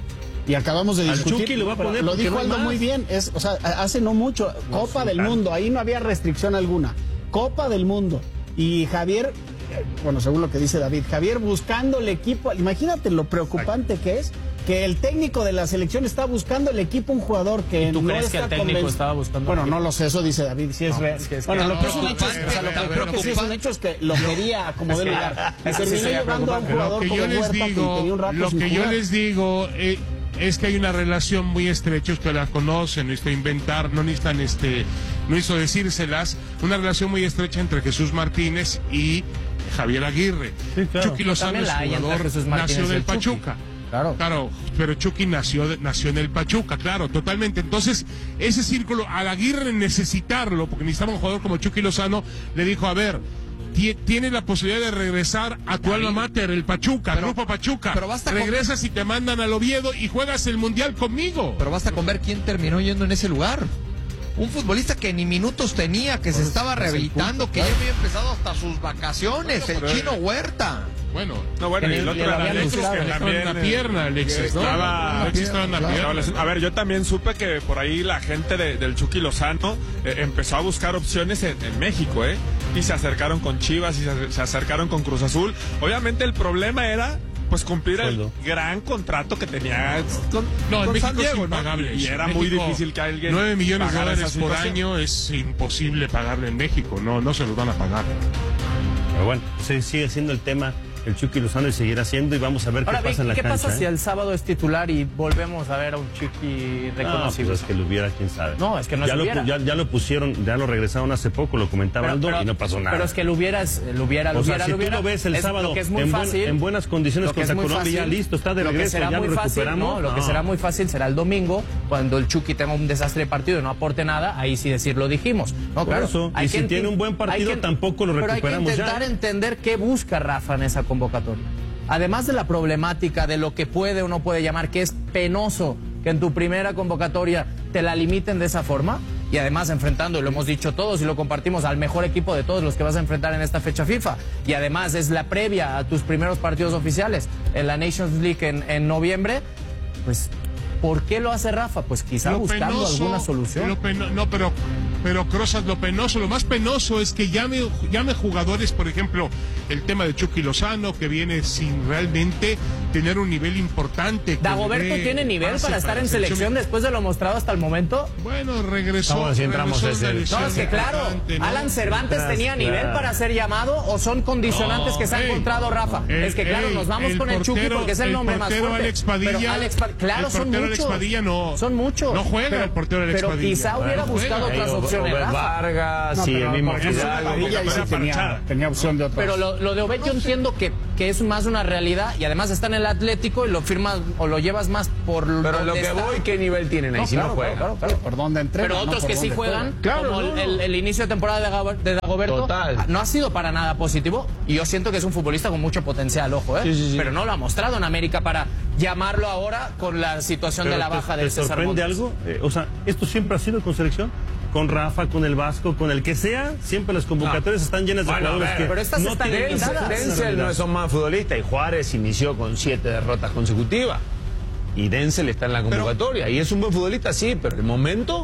Speaker 1: Y acabamos de
Speaker 22: Al
Speaker 1: discutir.
Speaker 22: Chucky lo va a
Speaker 1: pero
Speaker 22: poner
Speaker 1: Lo
Speaker 22: porque
Speaker 1: dijo
Speaker 22: no hay
Speaker 1: Aldo
Speaker 22: más.
Speaker 1: muy bien. Es, o sea, hace no mucho, Copa
Speaker 22: sí,
Speaker 1: del
Speaker 22: tanto.
Speaker 1: Mundo, ahí no había restricción alguna. Copa del Mundo. Y Javier, eh, bueno, según lo que dice David, Javier buscando el equipo. Imagínate lo preocupante que es que el técnico de la selección está buscando el equipo un jugador que
Speaker 5: ¿Tú
Speaker 1: no
Speaker 5: crees que
Speaker 1: está
Speaker 5: el técnico
Speaker 1: convenc-
Speaker 5: estaba buscando
Speaker 1: Bueno,
Speaker 5: un
Speaker 1: no lo sé, eso dice David, si es
Speaker 5: No,
Speaker 1: real.
Speaker 5: es que es
Speaker 1: bueno,
Speaker 5: que
Speaker 1: lo
Speaker 5: no,
Speaker 1: que es un hecho, es- o sea, lo que
Speaker 5: preocupante,
Speaker 1: creo que sí es un hecho es que lo quería como de lugar. Y
Speaker 5: Es que sí
Speaker 1: terminó
Speaker 5: sería
Speaker 1: llevando a un
Speaker 5: preocupante.
Speaker 1: jugador
Speaker 3: Lo que
Speaker 1: como
Speaker 3: yo les
Speaker 1: Huerta que
Speaker 3: digo,
Speaker 1: tenía un rato
Speaker 3: lo
Speaker 1: sin
Speaker 3: que yo
Speaker 1: jugar.
Speaker 3: les digo eh, es que hay una relación muy estrecha, ustedes la conocen, no necesito inventar, no necesitan este, no necesito decírselas, una relación muy estrecha entre Jesús Martínez y Javier Aguirre.
Speaker 22: Sí, claro.
Speaker 3: Chucky Lozano
Speaker 5: También
Speaker 3: es
Speaker 5: la hay entre
Speaker 3: jugador,
Speaker 5: Jesús Martínez
Speaker 3: nació
Speaker 5: y
Speaker 3: del
Speaker 5: el Chucky.
Speaker 3: Pachuca.
Speaker 1: Claro.
Speaker 3: Claro, pero Chucky nació, de- nació en el Pachuca, claro, totalmente. Entonces, ese círculo, al Aguirre necesitarlo, porque necesitaba un jugador como Chucky Lozano, le dijo, a ver, ti- tienes la posibilidad de regresar a tu alma mater, el Pachuca,
Speaker 4: Pero-
Speaker 3: Grupo Pachuca.
Speaker 4: pero basta con-
Speaker 3: Regresas y te mandan al Oviedo y juegas el Mundial conmigo.
Speaker 4: Pero basta con ver quién terminó yendo en ese lugar. Un futbolista que ni minutos tenía, que se estaba rehabilitando, que ya había empezado hasta sus vacaciones,
Speaker 3: Bueno,
Speaker 4: el
Speaker 3: pero-
Speaker 4: Chino Huerta.
Speaker 3: Bueno,
Speaker 6: No, bueno, y el
Speaker 1: le
Speaker 6: otro
Speaker 1: lo
Speaker 6: era
Speaker 1: habían
Speaker 6: Alexis,
Speaker 1: buscado.
Speaker 6: que
Speaker 3: estaba en
Speaker 6: también
Speaker 3: la
Speaker 6: eh,
Speaker 3: pierna, Alexis, ¿no?
Speaker 6: estaba-
Speaker 3: Alexis estaba en la
Speaker 1: Claro.
Speaker 3: pierna.
Speaker 6: A ver, yo también supe que por ahí la gente de- del Chucky Lozano eh, empezó a buscar opciones en, en México, ¿eh? Y se acercaron con Chivas y se, se acercaron con Cruz Azul. Obviamente el problema era pues cumplir
Speaker 22: Sueldo.
Speaker 6: el gran contrato que tenía con,
Speaker 3: No, en
Speaker 6: con
Speaker 3: México
Speaker 6: San Diego,
Speaker 3: es
Speaker 6: ¿no?
Speaker 3: impagable.
Speaker 6: Y
Speaker 3: eso.
Speaker 6: era
Speaker 3: En
Speaker 6: muy
Speaker 3: México,
Speaker 6: difícil que alguien
Speaker 3: nueve millones de
Speaker 6: pagara
Speaker 3: dólares
Speaker 6: esa
Speaker 3: por
Speaker 6: situación.
Speaker 3: año es imposible pagarle en México. No, no se los van a pagar.
Speaker 22: Pero bueno, sí, sigue siendo el tema el Chucky Lozano y seguirá siendo y vamos a ver
Speaker 5: Ahora,
Speaker 22: qué pasa en la
Speaker 5: ¿qué
Speaker 22: cancha.
Speaker 5: pasa si
Speaker 22: ¿eh?
Speaker 5: el sábado es titular y volvemos a ver a un Chucky
Speaker 22: No,
Speaker 5: reconocible?
Speaker 22: pues es que lo hubiera, quién sabe.
Speaker 5: No, es que no
Speaker 22: ya
Speaker 5: es
Speaker 22: lo,
Speaker 5: hubiera.
Speaker 22: ya, ya lo pusieron, ya lo regresaron hace poco, lo comentaba
Speaker 5: Pero-
Speaker 22: Aldo
Speaker 5: pero-
Speaker 22: y no pasó nada.
Speaker 5: Pero es que lo hubiera, es- lo hubiera, lo
Speaker 22: o sea,
Speaker 5: hubiera,
Speaker 22: si
Speaker 5: lo hubiera.
Speaker 22: tú lo ves el
Speaker 5: es
Speaker 22: sábado
Speaker 5: lo que es muy
Speaker 22: en, buen-
Speaker 5: fácil,
Speaker 22: en buenas condiciones
Speaker 5: lo que
Speaker 22: contra
Speaker 5: es muy
Speaker 22: Colombia, ya
Speaker 5: fácil,
Speaker 22: listo, está de
Speaker 5: lo que
Speaker 22: regreso,
Speaker 5: será
Speaker 22: ya lo
Speaker 5: muy fácil,
Speaker 22: recuperamos.
Speaker 5: no, lo que
Speaker 22: No.
Speaker 5: será muy fácil será el domingo, cuando el Chucky tenga un desastre de partido y no aporte nada, ahí sí decir lo dijimos. No,
Speaker 22: Por
Speaker 5: claro.
Speaker 22: eso,
Speaker 5: hay
Speaker 22: y si
Speaker 5: que
Speaker 22: tiene
Speaker 5: enti-
Speaker 22: un buen partido,
Speaker 5: hay que-
Speaker 22: tampoco lo
Speaker 5: Pero
Speaker 22: recuperamos
Speaker 5: hay que
Speaker 22: ya.
Speaker 5: intentar entender qué busca Rafa en esa convocatoria. Además de la problemática de lo que puede o no puede llamar, que es penoso que en tu primera convocatoria te la limiten de esa forma, y además enfrentando, y lo hemos dicho todos y lo compartimos, al mejor equipo de todos los que vas a enfrentar en esta fecha FIFA, y además es la previa a tus primeros partidos oficiales en la Nations League en, en noviembre, pues ¿por qué lo hace Rafa? Pues quizá
Speaker 3: Lo
Speaker 5: buscando
Speaker 3: penoso-
Speaker 5: alguna solución.
Speaker 3: lo peno- no, pero pero Crozas, lo penoso, lo más penoso es que llame, llame jugadores, por ejemplo, el tema de Chucky Lozano, que viene sin realmente tener un nivel importante.
Speaker 5: ¿Dagoberto tiene nivel para estar en selección, selección después de lo mostrado hasta el momento?
Speaker 3: Bueno, regresó.
Speaker 7: Vamos, si entramos
Speaker 3: regresó
Speaker 7: ese,
Speaker 5: no, es que claro, ¿no? Alan Cervantes tenía nivel claro. para ser llamado, o son condicionantes no, que se ha ey, encontrado Rafa. El, es que claro, ey, nos vamos el con el Chucky porque es el, el nombre más fuerte.
Speaker 3: Alex Padilla,
Speaker 5: pero Alex Padilla, claro,
Speaker 3: el
Speaker 5: son muchos.
Speaker 3: Alex Padilla no,
Speaker 5: son muchos.
Speaker 3: No juega
Speaker 5: pero,
Speaker 3: el portero Alex
Speaker 5: pero
Speaker 3: Padilla.
Speaker 5: Pero quizá hubiera
Speaker 3: no
Speaker 5: buscado
Speaker 3: juega.
Speaker 5: otras opciones.
Speaker 7: Obed Vargas, no, sí, el mismo
Speaker 1: Padilla tenía, tenía opción de otras.
Speaker 5: Pero lo, lo de Obed yo entiendo que, que es más una realidad y además está en el Atlético y lo firmas o lo llevas más por
Speaker 7: pero lo que
Speaker 5: está.
Speaker 7: voy, ¿qué nivel tienen ahí? No, si
Speaker 5: claro,
Speaker 7: no juegan.
Speaker 5: Claro, claro, claro.
Speaker 1: ¿Por dónde entrenan?
Speaker 5: Pero otros
Speaker 1: no,
Speaker 5: que sí juegan,
Speaker 1: claro,
Speaker 5: como
Speaker 1: no, no.
Speaker 5: El, el inicio de temporada de Dagoberto, Total. no ha sido para nada positivo y yo siento que es un futbolista con mucho potencial, ojo, ¿eh? Sí, sí, sí. Pero no lo ha mostrado en América para llamarlo ahora con la situación
Speaker 22: pero
Speaker 5: de la
Speaker 22: te,
Speaker 5: baja
Speaker 22: te
Speaker 5: del César
Speaker 22: sorprende
Speaker 5: Montes.
Speaker 22: algo? Eh, o sea, ¿esto siempre ha sido con selección? Con Rafa, con el Vasco, con el que sea, siempre las convocatorias no. están llenas de
Speaker 7: bueno,
Speaker 22: jugadores
Speaker 7: ver,
Speaker 22: que
Speaker 5: pero estas
Speaker 22: no
Speaker 5: están
Speaker 22: tienen
Speaker 7: Denzel no es un mal futbolista y Juárez inició con siete derrotas consecutivas y Denzel está en la convocatoria pero, y es un buen futbolista, sí, pero el momento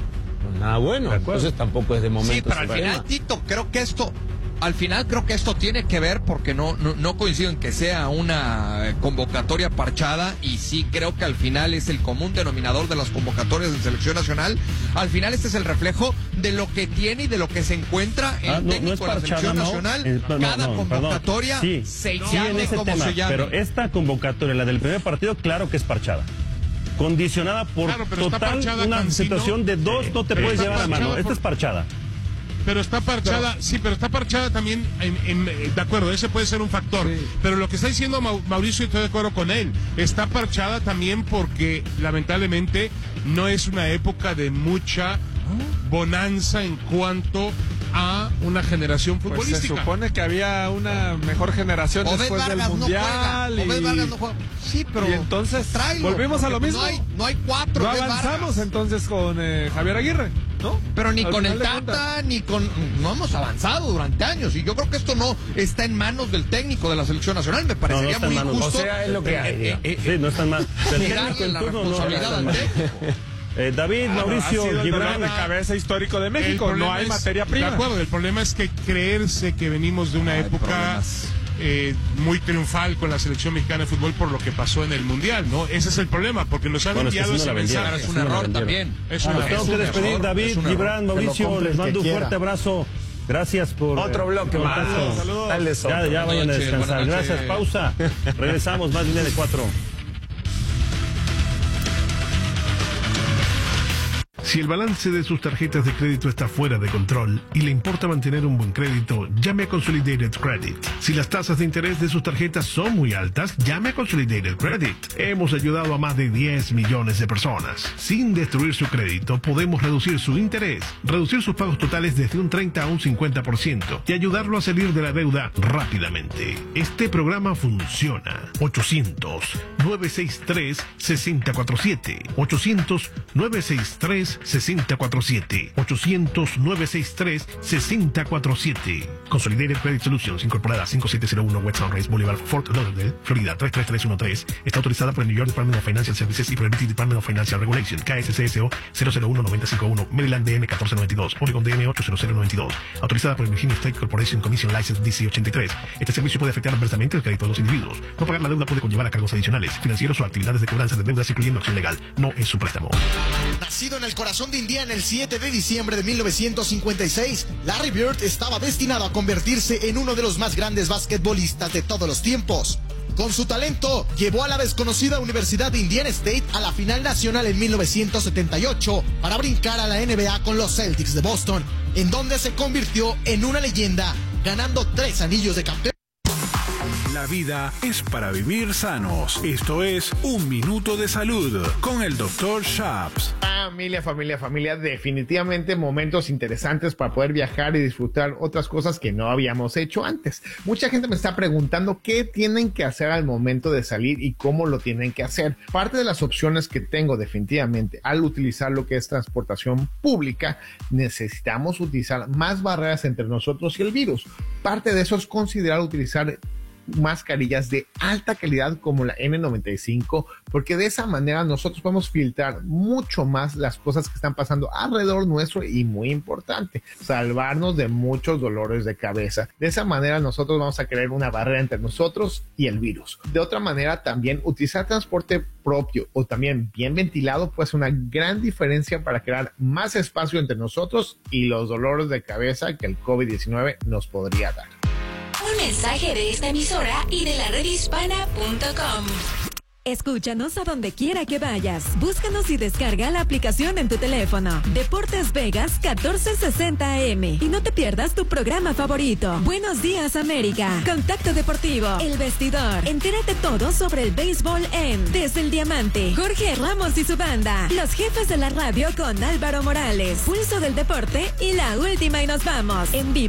Speaker 7: no es nada bueno, entonces tampoco es de momento.
Speaker 4: Sí, pero al final, tema. Tito, creo que esto Al final creo que esto tiene que ver porque no, no, no coincido en que sea una convocatoria parchada y sí creo que al final es el común denominador de las convocatorias de selección nacional. Al final este es el reflejo de lo que tiene y de lo que se encuentra el ah, no, técnico no es parchada, de la selección no. nacional. Eh, no, Cada no, convocatoria
Speaker 22: sí,
Speaker 4: se
Speaker 22: sí,
Speaker 4: llame
Speaker 22: en ese
Speaker 4: como
Speaker 22: tema,
Speaker 4: se llame.
Speaker 22: Pero esta convocatoria, la del primer partido, claro que es parchada. Condicionada por
Speaker 3: claro,
Speaker 22: total una Cancino, situación de dos, eh, no te puedes llevar a mano. Por... Esta es parchada.
Speaker 3: Pero está parchada, pero, sí, pero está parchada también, en, en, de acuerdo, ese puede ser un factor. Sí. Pero lo que está diciendo Mauricio, estoy de acuerdo con él, está parchada también porque lamentablemente no es una época de mucha bonanza en cuanto a una generación futbolística.
Speaker 6: Pues se supone que había una mejor generación
Speaker 4: Obed
Speaker 6: después
Speaker 4: Vargas
Speaker 6: del Mundial.
Speaker 4: No
Speaker 6: y...
Speaker 4: Obed Vargas no juega. Sí, pero
Speaker 6: y entonces
Speaker 4: tráelo,
Speaker 6: volvimos a lo mismo.
Speaker 4: No hay, no hay cuatro.
Speaker 6: No avanzamos entonces con eh, Javier Aguirre, ¿no?
Speaker 4: Pero ni Al con el Tata, ni con... No hemos avanzado durante años y yo creo que esto no está en manos del técnico de la selección nacional. Me parecería no, no muy injusto.
Speaker 7: O sea, es lo que hay.
Speaker 22: Eh, eh, sí, no está en manos.
Speaker 4: Negarle la responsabilidad al técnico.
Speaker 22: Eh, David, ah, Mauricio,
Speaker 6: ha sido el dolor de cabeza histórico de México, no hay es, materia prima.
Speaker 3: De acuerdo, el problema es que creerse que venimos de una ah, época eh, muy triunfal con la selección mexicana de fútbol por lo que pasó en el Mundial, ¿no? Ese es el problema, porque nos han bueno, enviado
Speaker 22: es que
Speaker 3: ese mensaje.
Speaker 4: Es un error también.
Speaker 22: Es un error. Tengo que despedir, David, Gibran, Mauricio, les mando un fuerte abrazo. Gracias por...
Speaker 7: Otro bloque
Speaker 22: por
Speaker 7: más.
Speaker 22: Saludos. Ya, ya vayan a descansar. Gracias, pausa. Regresamos, más línea de cuatro.
Speaker 9: Si el balance de sus tarjetas de crédito está fuera de control y le importa mantener un buen crédito, llame a Consolidated Credit. Si las tasas de interés de sus tarjetas son muy altas, llame a Consolidated Credit. Hemos ayudado a más de diez millones de personas. Sin destruir su crédito, podemos reducir su interés, reducir sus pagos totales desde un treinta a un cincuenta por ciento y ayudarlo a salir de la deuda rápidamente. Este programa funciona. ochocientos, nueve seis tres, seis cero cuatro siete. ochocientos, nueve seis tres, seis cero cuatro siete. ochocientos, nueve seis tres, seis cero cuatro siete. Consolidated Credit Solutions, incorporada cinco siete cero uno West Sunrise Boulevard, Fort Lauderdale, Florida tres tres tres uno tres. Está autorizada por el New York Department of Financial Services y por el British Department of Financial Regulation, K S C S O cero cero uno nueve cinco uno, Maryland D M uno cuatro nueve dos, Oregon D M ocho cero cero nueve dos. Autorizada por el Virginia State Corporation Commission License D C ochenta y tres. Este servicio puede afectar adversamente el crédito de los individuos. No pagar la deuda puede conllevar a cargos adicionales, financieros o actividades de cobranza de deudas, incluyendo acción legal. No es su préstamo.
Speaker 10: Nacido en el corazón de Indiana el siete de diciembre de mil novecientos cincuenta y seis, Larry Bird estaba destinado a convertirse en uno de los más grandes basquetbolistas de todos los tiempos. Con su talento, llevó a la desconocida Universidad de Indiana State a la final nacional en mil novecientos setenta y ocho para brincar a la N B A con los Celtics de Boston, en donde se convirtió en una leyenda, ganando tres anillos de campeón.
Speaker 8: La vida es para vivir sanos. Esto es Un Minuto de Salud con el doctor Shaps.
Speaker 12: Familia, familia, familia, definitivamente momentos interesantes para poder viajar y disfrutar otras cosas que no habíamos hecho antes. Mucha gente me está preguntando qué tienen que hacer al momento de salir y cómo lo tienen que hacer. Parte de las opciones que tengo definitivamente al utilizar lo que es transportación pública, necesitamos utilizar más barreras entre nosotros y el virus. Parte de eso es considerar utilizar mascarillas de alta calidad como la N noventa y cinco, porque de esa manera nosotros podemos filtrar mucho más las cosas que están pasando alrededor nuestro y, muy importante, salvarnos de muchos dolores de cabeza. De esa manera nosotros vamos a crear una barrera entre nosotros y el virus. De otra manera, también utilizar transporte propio o también bien ventilado puede ser una gran diferencia para crear más espacio entre nosotros y los dolores de cabeza que el COVID diecinueve nos podría dar.
Speaker 13: Un mensaje de esta emisora y de la red hispana punto com.
Speaker 14: Escúchanos a donde quiera que vayas. Búscanos y descarga la aplicación en tu teléfono. Deportes Vegas catorce sesenta A M. Y no te pierdas tu programa favorito. Buenos días, América. Contacto Deportivo. El Vestidor. Entérate todo sobre el béisbol en Desde el Diamante. Jorge Ramos y su banda. Los jefes de la radio con Álvaro Morales. Pulso del deporte y la última y nos vamos. En vivo.